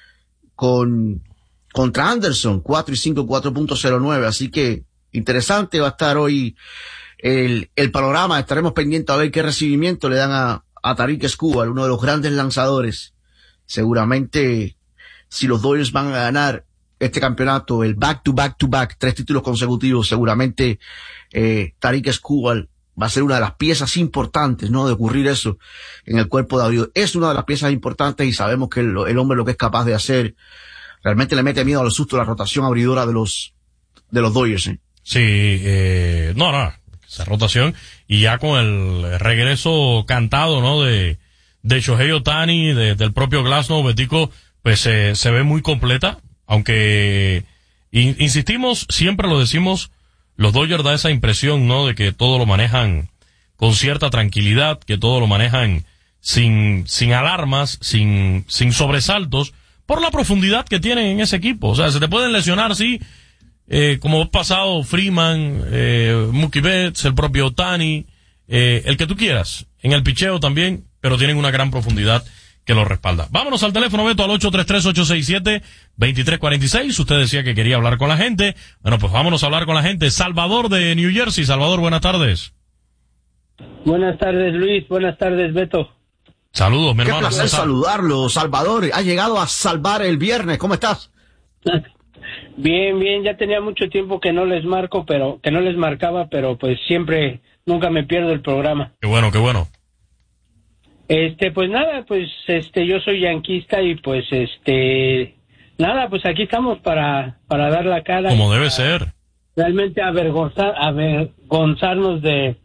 con, contra Anderson, cuatro y cinco, cuatro punto cero nueve. Así que, interesante va a estar hoy el, el panorama. Estaremos pendientes a ver qué recibimiento le dan a, a Tarik Skubal, uno de los grandes lanzadores. Seguramente, si los Dodgers van a ganar este campeonato, el back to back to back, tres títulos consecutivos, seguramente eh, Tarik Skubal va a ser una de las piezas importantes, ¿no? De ocurrir eso en el cuerpo de abridor. Es una de las piezas importantes y sabemos que el, el hombre lo que es capaz de hacer, realmente le mete miedo a los sustos la rotación abridora de los de los Dodgers, ¿eh? Sí, eh, no, no, esa rotación, y ya con el regreso cantado, ¿no? De, de Shohei Ohtani, de, del propio Glasnow, Betico, pues eh, se ve muy completa. Aunque in, insistimos, siempre lo decimos, los Dodgers da esa impresión, ¿no? De que todo lo manejan con cierta tranquilidad, que todo lo manejan sin, sin alarmas, sin, sin sobresaltos, por la profundidad que tienen en ese equipo. O sea, se te pueden lesionar, sí, eh, como ha pasado Freeman, eh, Mookie Betts, el propio Ohtani, eh, el que tú quieras, en el picheo también, pero tienen una gran profundidad que lo respalda. Vámonos al teléfono, Beto, al ocho tres tres, ocho seis siete, dos tres cuatro seis. Usted decía que quería hablar con la gente. Bueno, pues vámonos a hablar con la gente. Salvador de New Jersey. Salvador, buenas tardes. Buenas tardes, Luis. Buenas tardes, Beto. Saludos, mi Qué hermano. Qué placer saludarlo, Salvador. Ha llegado a salvar el viernes. ¿Cómo estás? Bien, bien. Ya tenía mucho tiempo que no les marco, pero que no les marcaba, pero pues siempre, nunca me pierdo el programa. Qué bueno, qué bueno. Este, pues nada, pues este, yo soy yanquista y pues este, nada, pues aquí estamos para, para dar la cara. Como debe ser. Realmente avergonzar, avergonzarnos de,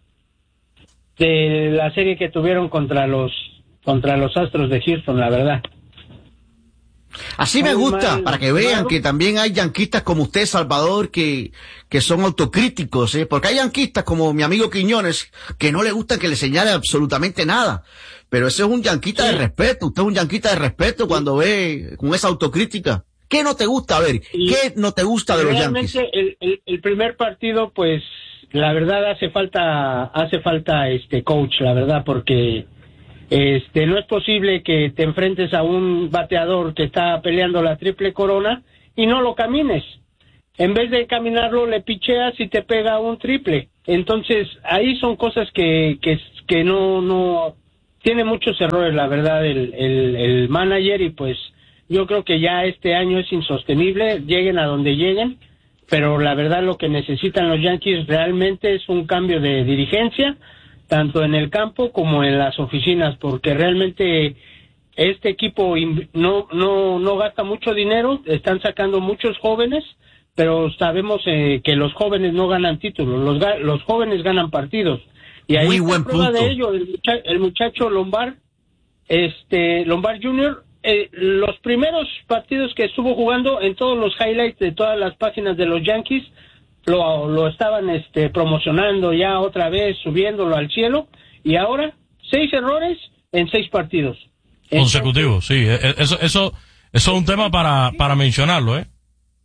de la serie que tuvieron contra los, contra los Astros de Houston, la verdad. Así me gusta, para que vean que también hay yanquistas como usted, Salvador, que, que son autocríticos, ¿eh? Porque hay yanquistas como mi amigo Quiñones, que no le gusta que le señale absolutamente nada. Pero ese es un yanquista sí. de respeto, usted es un yanquista de respeto cuando ve con esa autocrítica. ¿Qué no te gusta ver? Y ¿Qué no te gusta de los Yankees? El, el, el primer partido, pues, la verdad hace falta, hace falta este coach, la verdad, porque este no es posible que te enfrentes a un bateador que está peleando la triple corona y no lo camines. En vez de caminarlo, le picheas y te pega un triple. Entonces, ahí son cosas que, que, que no, no, tiene muchos errores, la verdad, el, el, el manager, y pues, yo creo que ya este año es insostenible, lleguen a donde lleguen, pero la verdad lo que necesitan los Yankees realmente es un cambio de dirigencia, tanto en el campo como en las oficinas, porque realmente este equipo no, no, no gasta mucho dinero, están sacando muchos jóvenes, pero sabemos eh, que los jóvenes no ganan títulos, los, los jóvenes ganan partidos. Y ahí Muy está buen prueba punto. de ello, el, mucha, el muchacho Lombard, este Lombard junior, eh, los primeros partidos que estuvo jugando, en todos los highlights de todas las páginas de los Yankees, lo, lo estaban este, promocionando ya otra vez, subiéndolo al cielo, y ahora seis errores en seis partidos. Consecutivos, sí, eso, eso, eso es un tema para, para mencionarlo, ¿eh?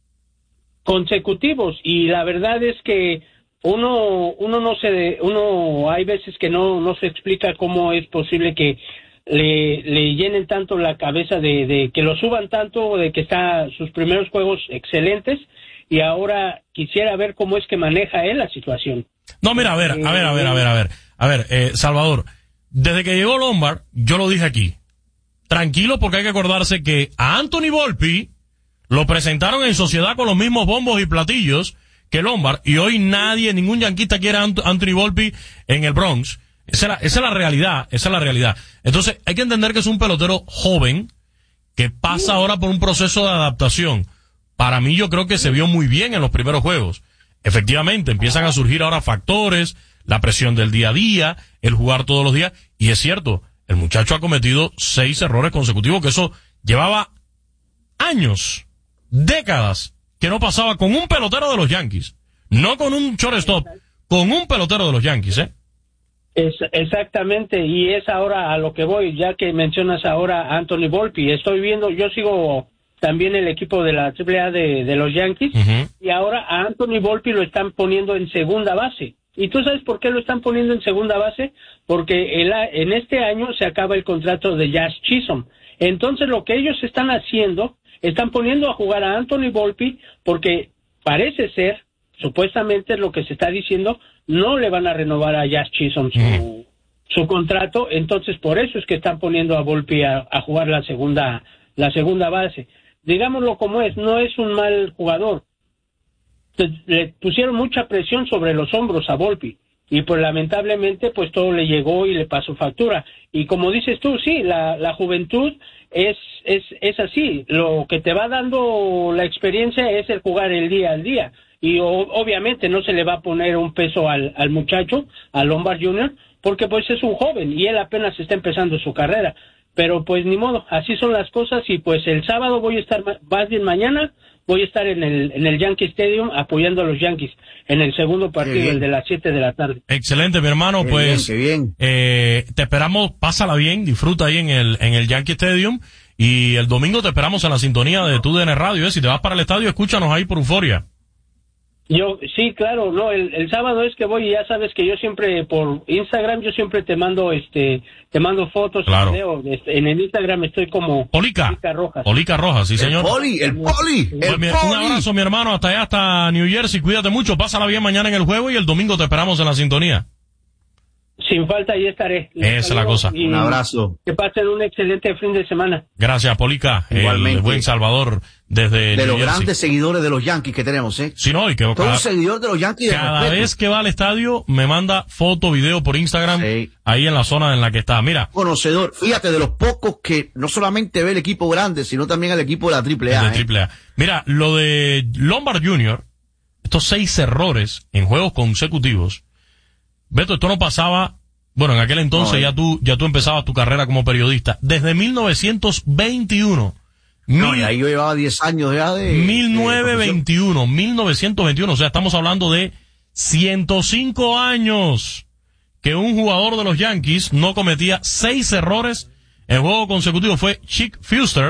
Consecutivos, y la verdad es que uno uno no se uno hay veces que no no se explica cómo es posible que le, le llenen tanto la cabeza de, de que lo suban tanto, de que está sus primeros juegos excelentes, y ahora quisiera ver cómo es que maneja él la situación. No, mira, a ver, a ver, a ver, a ver, a ver, a ver, eh, Salvador, desde que llegó Lombard, yo lo dije aquí, tranquilo, porque hay que acordarse que a Anthony Volpi lo presentaron en sociedad con los mismos bombos y platillos que Lombard, y hoy nadie, ningún yanquista quiere a Anthony Volpi en el Bronx. Esa es, la, esa es la realidad, esa es la realidad. Entonces, hay que entender que es un pelotero joven que pasa ahora por un proceso de adaptación. Para mí, yo creo que se vio muy bien en los primeros juegos. Efectivamente, empiezan a surgir ahora factores, la presión del día a día, el jugar todos los días, y es cierto, el muchacho ha cometido seis errores consecutivos, que eso llevaba años, décadas, que no pasaba con un pelotero de los Yankees, no con un shortstop, con un pelotero de los Yankees, ¿eh? Es, exactamente, y es ahora a lo que voy, ya que mencionas ahora a Anthony Volpi. Estoy viendo, yo sigo también el equipo de la triple A de, de los Yankees, uh-huh. y ahora a Anthony Volpi lo están poniendo en segunda base. ¿Y tú sabes por qué lo están poniendo en segunda base? Porque el, en este año se acaba el contrato de Jazz Chisholm. Entonces, lo que ellos están haciendo, están poniendo a jugar a Anthony Volpi, porque parece ser, supuestamente es lo que se está diciendo, no le van a renovar a Jazz Chisholm su, uh-huh. su contrato. Entonces, por eso es que están poniendo a Volpi a, a jugar la segunda, la segunda base. Digámoslo como es, no es un mal jugador. Le pusieron mucha presión sobre los hombros a Volpi, y pues lamentablemente pues todo le llegó y le pasó factura. Y como dices tú, sí, la, la juventud es, es, es así, lo que te va dando la experiencia es el jugar el día al día, y o, obviamente no se le va a poner un peso al, al muchacho, a Lombard junior, porque pues es un joven y él apenas está empezando su carrera. Pero pues ni modo, así son las cosas, y pues el sábado voy a estar, más bien mañana, voy a estar en el en el Yankee Stadium apoyando a los Yankees en el segundo partido, el de las siete de la tarde. Excelente, mi hermano, qué pues bien, qué bien. Eh, te esperamos, pásala bien, disfruta ahí en el en el Yankee Stadium, y el domingo te esperamos en la sintonía de tu D N Radio, ¿eh? Si te vas para el estadio, escúchanos ahí por Euforia. Yo, sí, claro, no, el, el sábado es que voy, y ya sabes que yo siempre, por Instagram, yo siempre te mando, este, te mando fotos, claro. Video, este, en el Instagram estoy como Polica, Polica Rojas. Polica Rojas, sí señor. El Poli, el Poli, el Pues, mi, Poli. un abrazo, mi hermano, hasta allá, hasta New Jersey, cuídate mucho, pásala bien mañana en el juego, y el domingo te esperamos en la sintonía. Sin falta, ahí estaré. Esa es la cosa. Un abrazo. Que pasen un excelente fin de semana. Gracias, Polica, Igualmente. el buen Salvador desde De New los Jersey. grandes seguidores de los Yankees que tenemos, ¿eh? Sí, no, y que Todo cada, un seguidor de los Yankees de cada respeto. vez que va al estadio me manda foto, video por Instagram, Sí. ahí en la zona en la que está. Mira, Conocedor, fíjate, de los pocos que no solamente ve el equipo grande, sino también el equipo de la triple A. de ¿eh? triple A. Mira, lo de Lombard junior, estos seis errores en juegos consecutivos. Beto, esto no pasaba, bueno, en aquel entonces No, ya tú, ya tú empezabas tu carrera como periodista. Desde mil novecientos veintiuno. No, mil, y ahí yo llevaba diez años ya de... mil de novecientos veintiuno, mil novecientos veintiuno, o sea, estamos hablando de ciento cinco años que un jugador de los Yankees no cometía seis errores en juego consecutivo. Fue Chick Fuster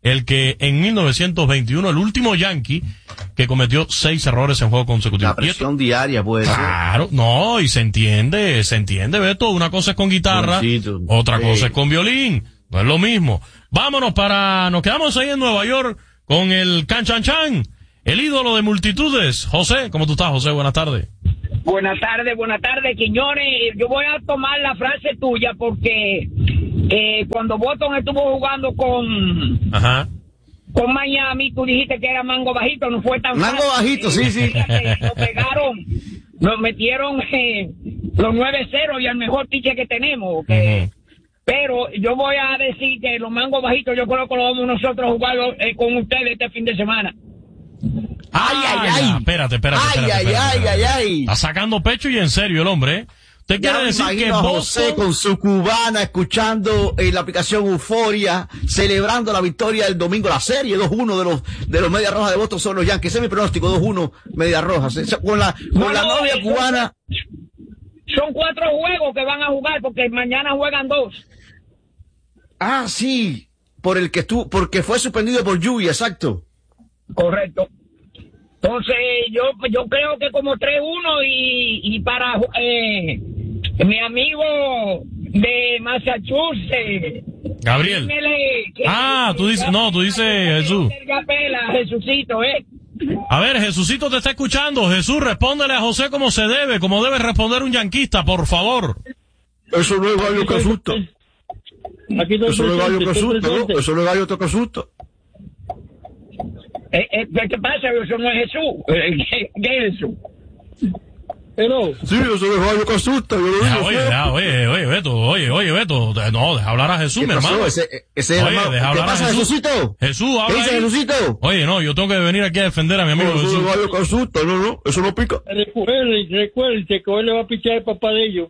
el que en mil novecientos veintiuno, el último Yankee que cometió seis errores en juego consecutivo. La presión diaria, pues. Claro, no, y se entiende, se entiende, Beto. Una cosa es con guitarra, Buencito. otra sí. cosa es con violín. No es lo mismo. Vámonos para, nos quedamos ahí en Nueva York con el Can Chan Chan, el ídolo de multitudes. José, ¿cómo tú estás, José? Buenas tardes. Buenas tardes, buenas tardes, Quiñones. Yo voy a tomar la frase tuya porque eh, cuando Boston estuvo jugando con Ajá. con Miami, tú dijiste que era mango bajito, no fue tan mango fácil. bajito, sí, sí. Nos pegaron, nos metieron eh, los nueve cero y el mejor tiche que tenemos. Que, uh-huh. Pero yo voy a decir que los mangos bajitos yo creo que lo vamos nosotros a jugar eh, con ustedes este fin de semana. Ay, ay, ay. Ah, espérate, espérate, ay, espérate. Ay, espérate, ay, espérate. ay, ay. Está sacando pecho y en serio el hombre, ¿eh? ¿Usted quiere ya decir que a Boston... José con su cubana escuchando en la aplicación Euforia, celebrando la victoria del domingo, la serie dos uno de los de los Medias Rojas de Boston son los Yankees? Ese es mi pronóstico, dos uno Medias Rojas. Con la, con no, la no, novia son, cubana. Son cuatro juegos que van a jugar porque mañana juegan dos. Ah, sí, por el que estuvo, porque fue suspendido por lluvia, exacto. Correcto. Entonces, yo yo creo que como tres uno y, y para eh, mi amigo de Massachusetts. Gabriel. Que, ah, que, tú dices, no, tú dices Jesús. Pela, Jesucito, ¿eh? A ver, Jesucito te está escuchando. Jesús, respóndele a José como se debe, como debe responder un yanquista, por favor. Eso no es gallo que asusta. Aquí no Eso no es gallo que asusta, ¿no? Eso no es gallo que asusta. Eh, eh, ¿Qué pasa? Eso no es Jesús. ¿Qué, qué es Jesús? Pero... Sí, eso no es gallo que asusta. Yo lo digo ya, oye, ya, oye, oye, Beto, oye, oye, Beto. No, deja hablar a Jesús, mi hermano. Pasó? Ese, ese oye, deja hablar ¿Qué pasa, a Jesús? Jesucito? Jesús, habla. ¿Qué dice ahí. Jesucito? Oye, no, yo tengo que venir aquí a defender a mi amigo no, Jesús. Eso no es gallo que asusta, no, no, eso no pica. Recuerden, recuerden que hoy le va a pichar el papá de ellos.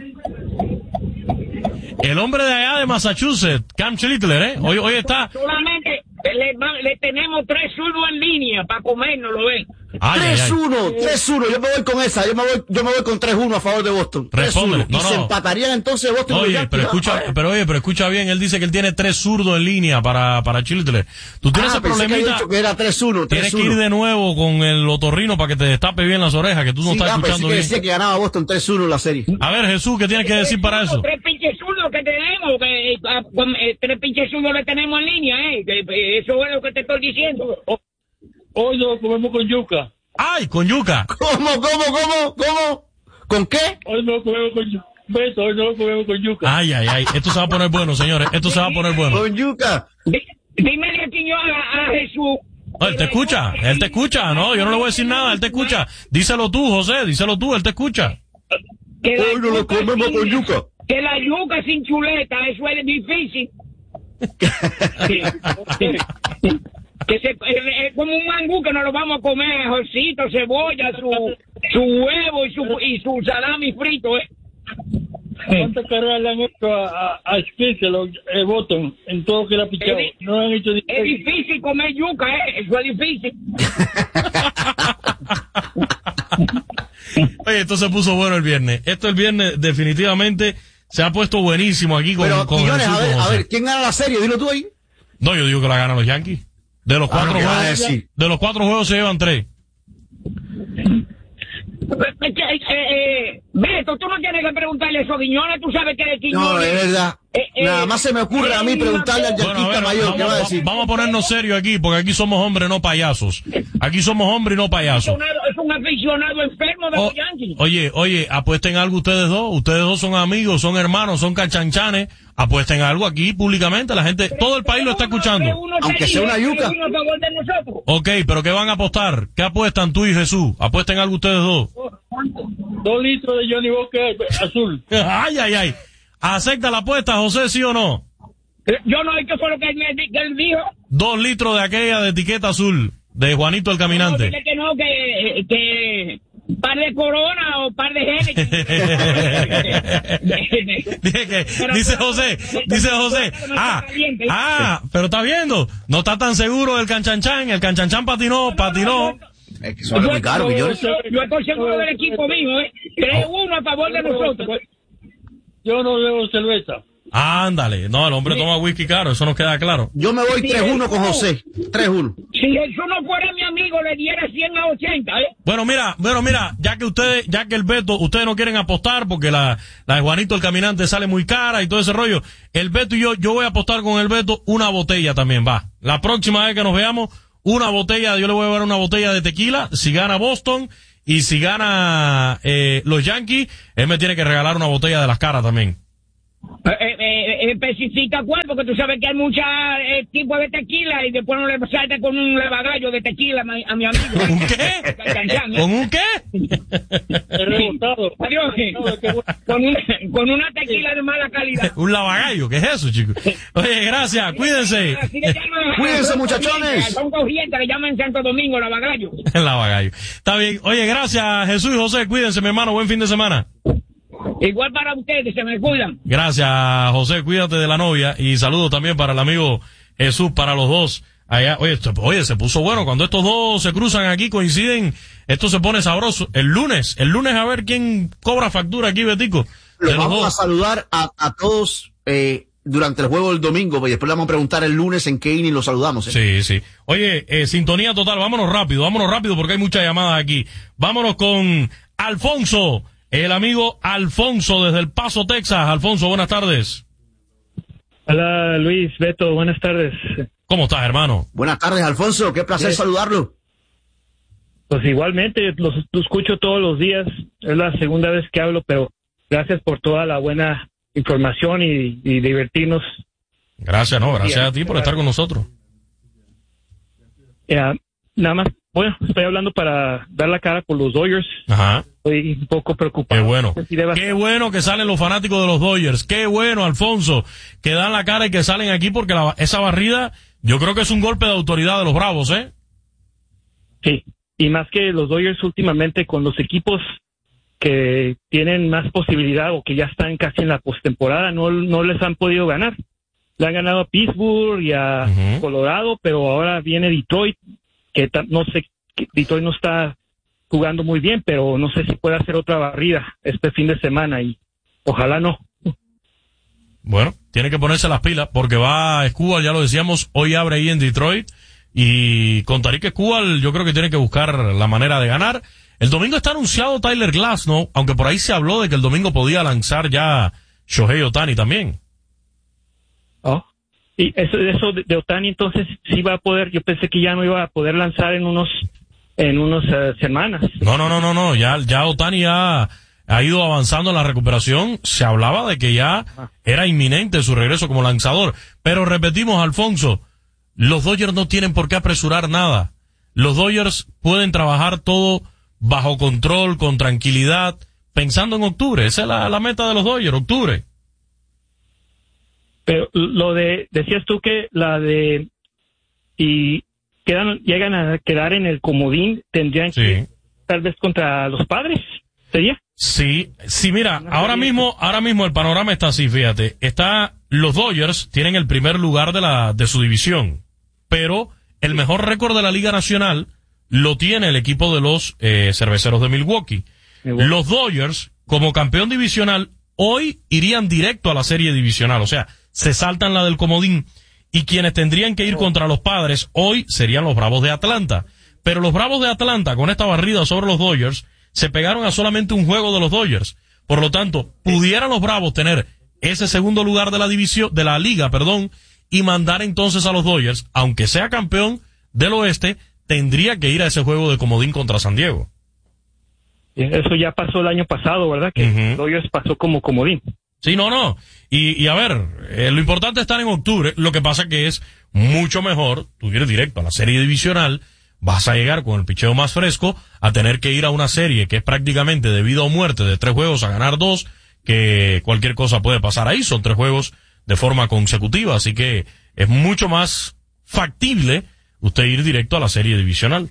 El hombre de allá de Massachusetts, Cam Schlittler, ¿eh? Hoy, hoy está... Solamente le, le tenemos tres zurdos en línea para comernos, ¿lo ven? tres uno, tres uno, yo me voy con esa, yo me voy, yo me voy con tres uno a favor de Boston. Responde, no, y no. se empatarían entonces Boston. Oye, pero escucha, pero oye, pero escucha bien, él dice que él tiene tres zurdos en línea para, para Schlittler. Tú tienes ah, ese problemita. Que, que era tres uno, tienes que ir de nuevo con el otorrino para que te destape bien las orejas, que tú no sí, estás ah, escuchando bien. Sí, que decía que ganaba Boston tres uno la serie. A ver, Jesús, ¿qué tienes que decir para eso? Tres pinches zurdos que tenemos, que, eh, tres pinches zurdos le tenemos en línea, eh. Que, eso es lo que te estoy diciendo. Hoy lo comemos con yuca. ¡Ay, con yuca! ¿Cómo, cómo, cómo, cómo? ¿Con qué? Hoy no lo comemos con yuca. Beto, hoy no lo comemos con yuca. Ay, ay, ay. Esto se va a poner bueno, señores. Esto se va a poner bueno. Con yuca. Dime de Quiñón a, a Jesús. No, él te escucha. Él te escucha. No, yo no le voy a decir nada. Él te escucha. Díselo tú, José. Díselo tú. Él te escucha. Hoy no lo comemos con yuca. Que la yuca sin chuleta, eso es difícil. Que se, es como un mangú que nos lo vamos a comer, ajocito, cebolla, su, su huevo y su, y su salami frito, ¿eh? ¿Cuántas carreras le han hecho a, a, a Spencer, el Boston, en todo lo que le ha pichado? Es, no han hecho es difícil comer yuca, ¿eh? Eso es difícil. Oye, esto se puso bueno el viernes. Esto el viernes definitivamente se ha puesto buenísimo aquí con, Pero, con Quiñones, Jesús, a ver, José. a ver, ¿quién gana la serie? Dilo tú ahí. No, yo digo que la ganan los Yankees. De los cuatro ah, juegos, sí. de los cuatro juegos se llevan tres. Eh, eh, Beto, tú no tienes que preguntarle eso a Quiñones, tú sabes que de Quiñones... No, es verdad. Eh, eh, Nada más se me ocurre eh, a mí preguntarle al yanquista bueno, mayor, vamos, ¿qué va a decir? Vamos a ponernos serios aquí, porque aquí somos hombres, no payasos. Aquí somos hombres y no payasos. Es un aficionado enfermo de oh, los Yankees. Oye, oye, apuesten algo ustedes dos. Ustedes dos son amigos, son hermanos, son cachanchanes. Apuesten algo aquí públicamente. La gente, todo el país lo está escuchando. Aunque sea una yuca. Ok, pero ¿qué van a apostar? ¿Qué apuestan tú y Jesús? Apuesten algo ustedes dos. Dos litros de Johnny Walker azul. Ay, ay, ay. ¿Acepta la apuesta, José, sí o no? Yo no sé qué fue lo que él, me, que él dijo. Dos litros de aquella de etiqueta azul, de Juanito el Caminante. No, dile que no, que, que par de Corona o par de Genesis. Dice que, dice José, dice José, ah, ah, pero está viendo, no está tan seguro del canchanchan, el canchanchan patinó, patinó. Es que son muy caros, millones. Yo, yo estoy seguro del equipo mío, ¿eh? tres uno a favor de nosotros. Yo no bebo cerveza. Ándale, no, el hombre sí. toma whisky caro, eso nos queda claro. Yo me voy tres uno con José, tres uno. Si eso no fuera mi amigo, le diera cien a ochenta, ¿eh? Bueno, mira, bueno, mira, ya que ustedes, ya que el Beto, ustedes no quieren apostar porque la, la de Juanito el Caminante sale muy cara y todo ese rollo, el Beto y yo, yo voy a apostar con el Beto una botella también, va. La próxima vez que nos veamos, una botella, yo le voy a dar una botella de tequila, si gana Boston, y si gana eh, los Yankees, él me tiene que regalar una botella de las caras también. Eh, eh, eh, especifica cuál, porque tú sabes que hay muchos eh, tipos de tequila y después no le salta con un lavagallo de tequila a mi, a mi amigo. ¿Un qué? ¿Con un qué? Adiós, con, una, con una tequila de mala calidad. Un lavagallo, ¿qué es eso, chicos? Oye, gracias, cuídense. Cuídense, muchachones. Son corrientes, le llaman Santo Domingo, lavagallo. Lavagallo. Está bien. Oye, gracias, Jesús y José, cuídense, mi hermano, buen fin de semana. Igual para ustedes, se me cuidan. Gracias, José, cuídate de la novia y saludos también para el amigo Jesús, para los dos. Allá, oye, esto, oye, se puso bueno cuando estos dos se cruzan aquí, coinciden, esto se pone sabroso. El lunes, el lunes a ver quién cobra factura aquí, Betico. Los vamos dos. a saludar a, a todos eh, durante el juego del domingo y después le vamos a preguntar el lunes en qué inning los saludamos. Sí, ¿eh? sí. Oye, eh, sintonía total, vámonos rápido, vámonos rápido porque hay muchas llamadas aquí. Vámonos con Alfonso. El amigo Alfonso desde El Paso, Texas. Alfonso, buenas tardes. Hola, Luis, Beto, buenas tardes. ¿Cómo estás, hermano? Buenas tardes, Alfonso. Qué placer sí. saludarlo. Pues igualmente, los, los escucho todos los días. Es la segunda vez que hablo, pero gracias por toda la buena información y, y divertirnos. Gracias, no, gracias a ti por estar con nosotros. Ya, nada más, bueno, estoy hablando para dar la cara por los Dodgers. Ajá. Estoy un poco preocupado. Qué bueno. Qué bueno que salen los fanáticos de los Dodgers. Qué bueno, Alfonso, que dan la cara y que salen aquí porque la, esa barrida, yo creo que es un golpe de autoridad de los Bravos, ¿eh? Sí, y más que los Dodgers últimamente con los equipos que tienen más posibilidad o que ya están casi en la postemporada, no, no les han podido ganar. Le han ganado a Pittsburgh y a uh-huh. Colorado, pero ahora viene Detroit, que no sé, que Detroit no está jugando muy bien, pero no sé si puede hacer otra barrida este fin de semana y ojalá no. Bueno, tiene que ponerse las pilas porque va a Escúbal, ya lo decíamos, hoy abre ahí en Detroit y contaría que Escúbal yo creo que tiene que buscar la manera de ganar. El domingo está anunciado Tyler Glasnow, aunque por ahí se habló de que el domingo podía lanzar ya Shohei Ohtani también. Oh, y eso, eso de, de Ohtani entonces sí va a poder, yo pensé que ya no iba a poder lanzar en unos en unas uh, semanas. No, no, no, no, no, ya, ya Ohtani ya ha ido avanzando en la recuperación, se hablaba de que ya ah. era inminente su regreso como lanzador, pero repetimos, Alfonso, los Dodgers no tienen por qué apresurar nada, los Dodgers pueden trabajar todo bajo control, con tranquilidad, pensando en octubre, esa es la, la meta de los Dodgers, octubre. Pero lo de, decías tú que la de, y quedan, llegan a quedar en el comodín, tendrían sí. que tal vez contra los Padres, ¿sería? Sí, sí, mira, ahora mismo, ahora mismo el panorama está así, fíjate, está, los Dodgers tienen el primer lugar de la, de su división, pero el mejor récord de la Liga Nacional lo tiene el equipo de los eh, Cerveceros de Milwaukee. Milwaukee. Los Dodgers, como campeón divisional, hoy irían directo a la serie divisional, o sea, se saltan la del comodín. Y quienes tendrían que ir contra los Padres hoy serían los Bravos de Atlanta. Pero los Bravos de Atlanta, con esta barrida sobre los Dodgers, se pegaron a solamente un juego de los Dodgers. Por lo tanto, pudieran los Bravos tener ese segundo lugar de la división, de la liga, perdón, y mandar entonces a los Dodgers, aunque sea campeón del oeste, tendría que ir a ese juego de comodín contra San Diego. Eso ya pasó el año pasado, ¿verdad? Que uh-huh. Dodgers pasó como comodín. Sí, no, no. Y, y a ver, eh, lo importante es estar en octubre. Lo que pasa que es mucho mejor, tú ir directo a la serie divisional, vas a llegar con el picheo más fresco, a tener que ir a una serie que es prácticamente de vida o muerte, de tres juegos a ganar dos, que cualquier cosa puede pasar ahí. Son tres juegos de forma consecutiva, así que es mucho más factible usted ir directo a la serie divisional.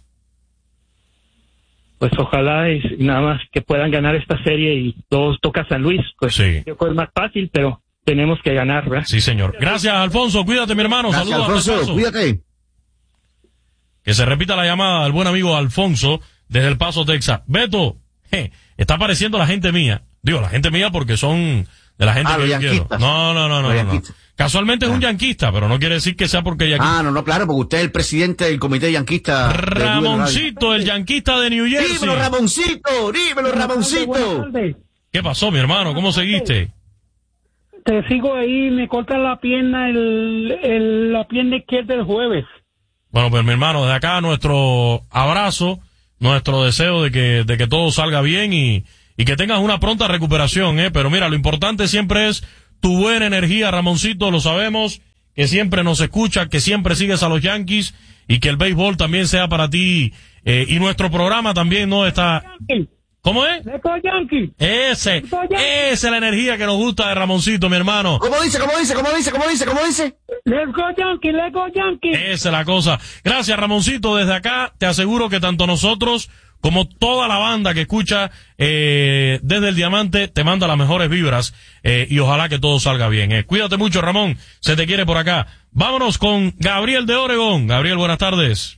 Pues ojalá y nada más que puedan ganar esta serie y todos toca San Luis. Pues sí. Yo creo que es más fácil, pero tenemos que ganar, ¿verdad? Sí, señor. Gracias, Alfonso. Cuídate, mi hermano. Gracias, saludos. Alfonso. Cuídate. Que se repita la llamada del buen amigo Alfonso desde El Paso, Texas. Beto, je, está apareciendo la gente mía. Digo, la gente mía porque son de la gente ah, que yo quiero. No, no, no, no, no, no. Casualmente ah. es un yanquista, pero no quiere decir que sea porque yanquista. Ah, no, no, claro, porque usted es el presidente del comité yanquista. Ramoncito, el yanquista de New Jersey. Dímelo, Ramoncito, dímelo, Ramoncito. ¿Qué pasó, mi hermano? ¿Cómo seguiste? Te sigo ahí, me cortan la pierna, el, el, la pierna izquierda el jueves. Bueno, pues mi hermano, desde acá nuestro abrazo, nuestro deseo de que, de que todo salga bien y, y que tengas una pronta recuperación, eh. Pero mira, lo importante siempre es tu buena energía, Ramoncito, lo sabemos, que siempre nos escucha, que siempre sigues a los Yankees y que el béisbol también sea para ti, eh, y nuestro programa también no está... ¿Cómo es? Let's go Yankees. Ese, Let's go Yankees. Esa es la energía que nos gusta de Ramoncito, mi hermano. ¿Cómo dice, cómo dice, cómo dice, cómo dice, cómo dice? Let's go Yankees, let's go Yankees. Esa es la cosa. Gracias, Ramoncito. Desde acá te aseguro que tanto nosotros como toda la banda que escucha eh, desde el Diamante te manda las mejores vibras, eh, y ojalá que todo salga bien. Eh. Cuídate mucho, Ramón. Se te quiere por acá. Vámonos con Gabriel de Oregón. Gabriel, buenas tardes.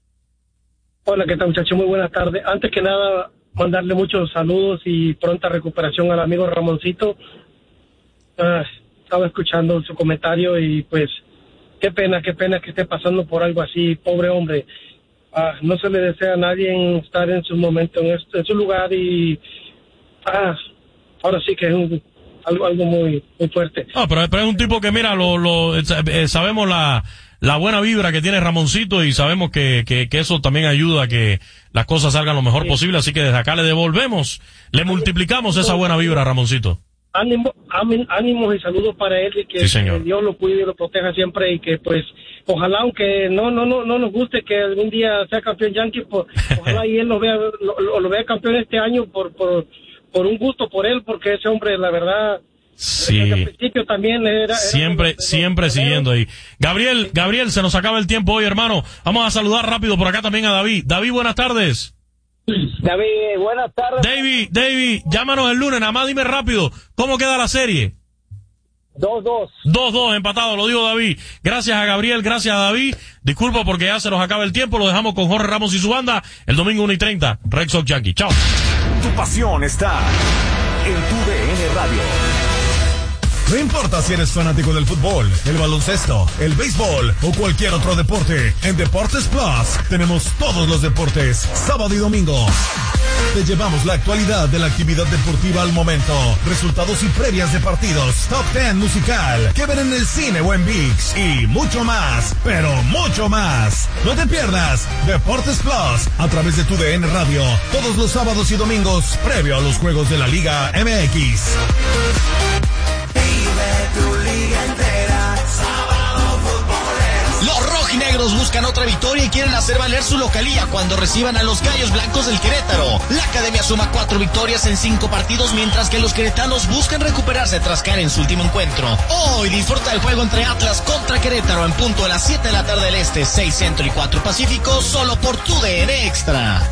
Hola, ¿qué tal, muchachos? Muy buenas tardes. Antes que nada, mandarle muchos saludos y pronta recuperación al amigo Ramoncito. Ah, estaba escuchando su comentario y pues qué pena, qué pena que esté pasando por algo así, pobre hombre. Ah, no se le desea a nadie estar en su momento, en, este, en su lugar y ah, ahora sí que es un, algo, algo muy, muy fuerte. Ah, pero, pero es un tipo que mira, lo, lo eh, sabemos la la buena vibra que tiene Ramoncito y sabemos que, que, que eso también ayuda a que las cosas salgan lo mejor sí. posible, así que desde acá le devolvemos, le multiplicamos esa buena vibra, Ramoncito. Ánimo, ánimos y saludos para él y que, sí, que Dios lo cuide y lo proteja siempre y que pues ojalá, aunque no no no no nos guste que algún día sea campeón Yankee, pues, ojalá y él lo vea lo, lo vea campeón este año por por por un gusto por él, porque ese hombre la verdad sí. desde el principio también era, era siempre era, siempre era, siguiendo ahí. Gabriel, Gabriel, se nos acaba el tiempo hoy, hermano. Vamos a saludar rápido por acá también a David. David, buenas tardes. David, buenas tardes. David, David, llámanos el lunes, nada más dime rápido, ¿cómo queda la serie? dos dos. dos dos, empatado, lo digo David. Gracias a Gabriel, gracias a David. Disculpa porque ya se nos acaba el tiempo, lo dejamos con Jorge Ramos y su banda el domingo una y treinta. Red Sox Yankee, chao. Tu pasión está en tu D N Radio. No importa si eres fanático del fútbol, el baloncesto, el béisbol o cualquier otro deporte, en Deportes Plus tenemos todos los deportes, sábado y domingo. Te llevamos la actualidad de la actividad deportiva al momento, resultados y previas de partidos, top diez musical, que ver en el cine o en ViX y mucho más, pero mucho más. No te pierdas Deportes Plus a través de tu D N Radio, todos los sábados y domingos, previo a los juegos de la Liga M X. Tu liga entera, sábado futbolero. Los rojinegros buscan otra victoria y quieren hacer valer su localía cuando reciban a los Gallos Blancos del Querétaro. La academia suma cuatro victorias en cinco partidos, mientras que los queretanos buscan recuperarse tras caer en su último encuentro. Hoy disfruta el juego entre Atlas contra Querétaro en punto a las siete de la tarde del Este, seis Centro y cuatro Pacífico, solo por tu D N Extra.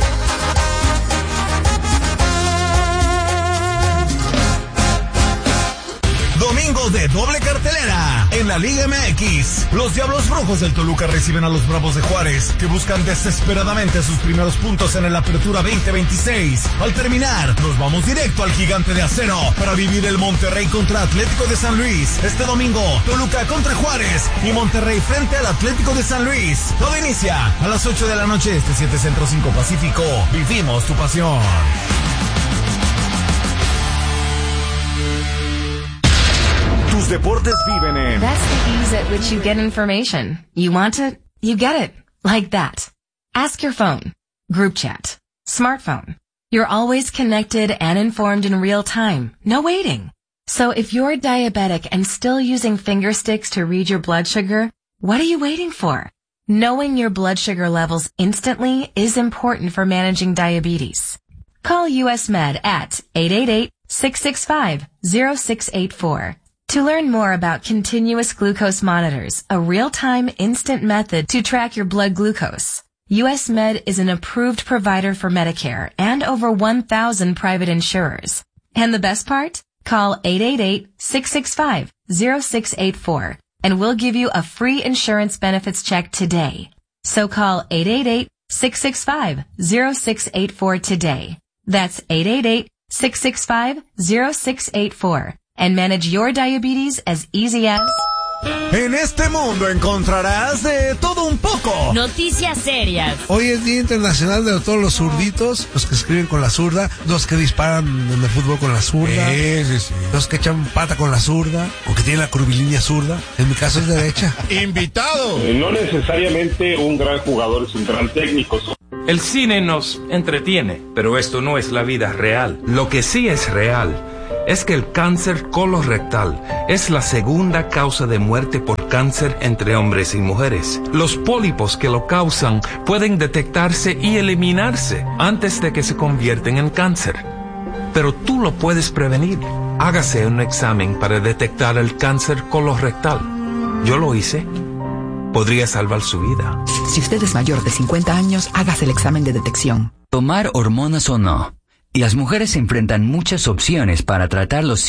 Domingo de doble cartelera en la Liga M X. Los Diablos Rojos del Toluca reciben a los Bravos de Juárez, que buscan desesperadamente sus primeros puntos en el Apertura veinte veintiséis. Al terminar, nos vamos directo al Gigante de Acero para vivir el Monterrey contra Atlético de San Luis. Este domingo, Toluca contra Juárez y Monterrey frente al Atlético de San Luis. Todo inicia a las ocho de la noche, este siete Centro, cinco Pacífico. Vivimos tu pasión. Tus deportes viven en... That's the ease at which you get information. You want it, you get it. Like that. Ask your phone. Group chat. Smartphone. You're always connected and informed in real time. No waiting. So if you're diabetic and still using finger sticks to read your blood sugar, what are you waiting for? Knowing your blood sugar levels instantly is important for managing diabetes. Call U S Med at eight eight eight, six six five, zero six eight four. To learn more about continuous glucose monitors, a real-time instant method to track your blood glucose, U S Med is an approved provider for Medicare and over one thousand private insurers. And the best part? Call eight eight eight, six six five, zero six eight four and we'll give you a free insurance benefits check today. So call eight eight eight, six six five, zero six eight four today. That's eight eight eight, six six five, zero six eight four. and manage your diabetes as easy as... En este mundo encontrarás de todo un poco. Noticias serias. Hoy es Día Internacional de todos los zurditos, los que escriben con la zurda, los que disparan en el fútbol con la zurda, Sí, sí, sí. los que echan pata con la zurda, o que tienen la curvilínea zurda. En mi caso es derecha. Invitado. Eh, no necesariamente un gran jugador es un gran técnico. El cine nos entretiene, pero esto no es la vida real. Lo que sí es real es que el cáncer colorectal es la segunda causa de muerte por cáncer entre hombres y mujeres. Los pólipos que lo causan pueden detectarse y eliminarse antes de que se convierten en cáncer. Pero tú lo puedes prevenir. Hágase un examen para detectar el cáncer colorectal. Yo lo hice. Podría salvar su vida. Si usted es mayor de cincuenta años, hágase el examen de detección. Tomar hormonas o no. Y las mujeres enfrentan muchas opciones para tratar los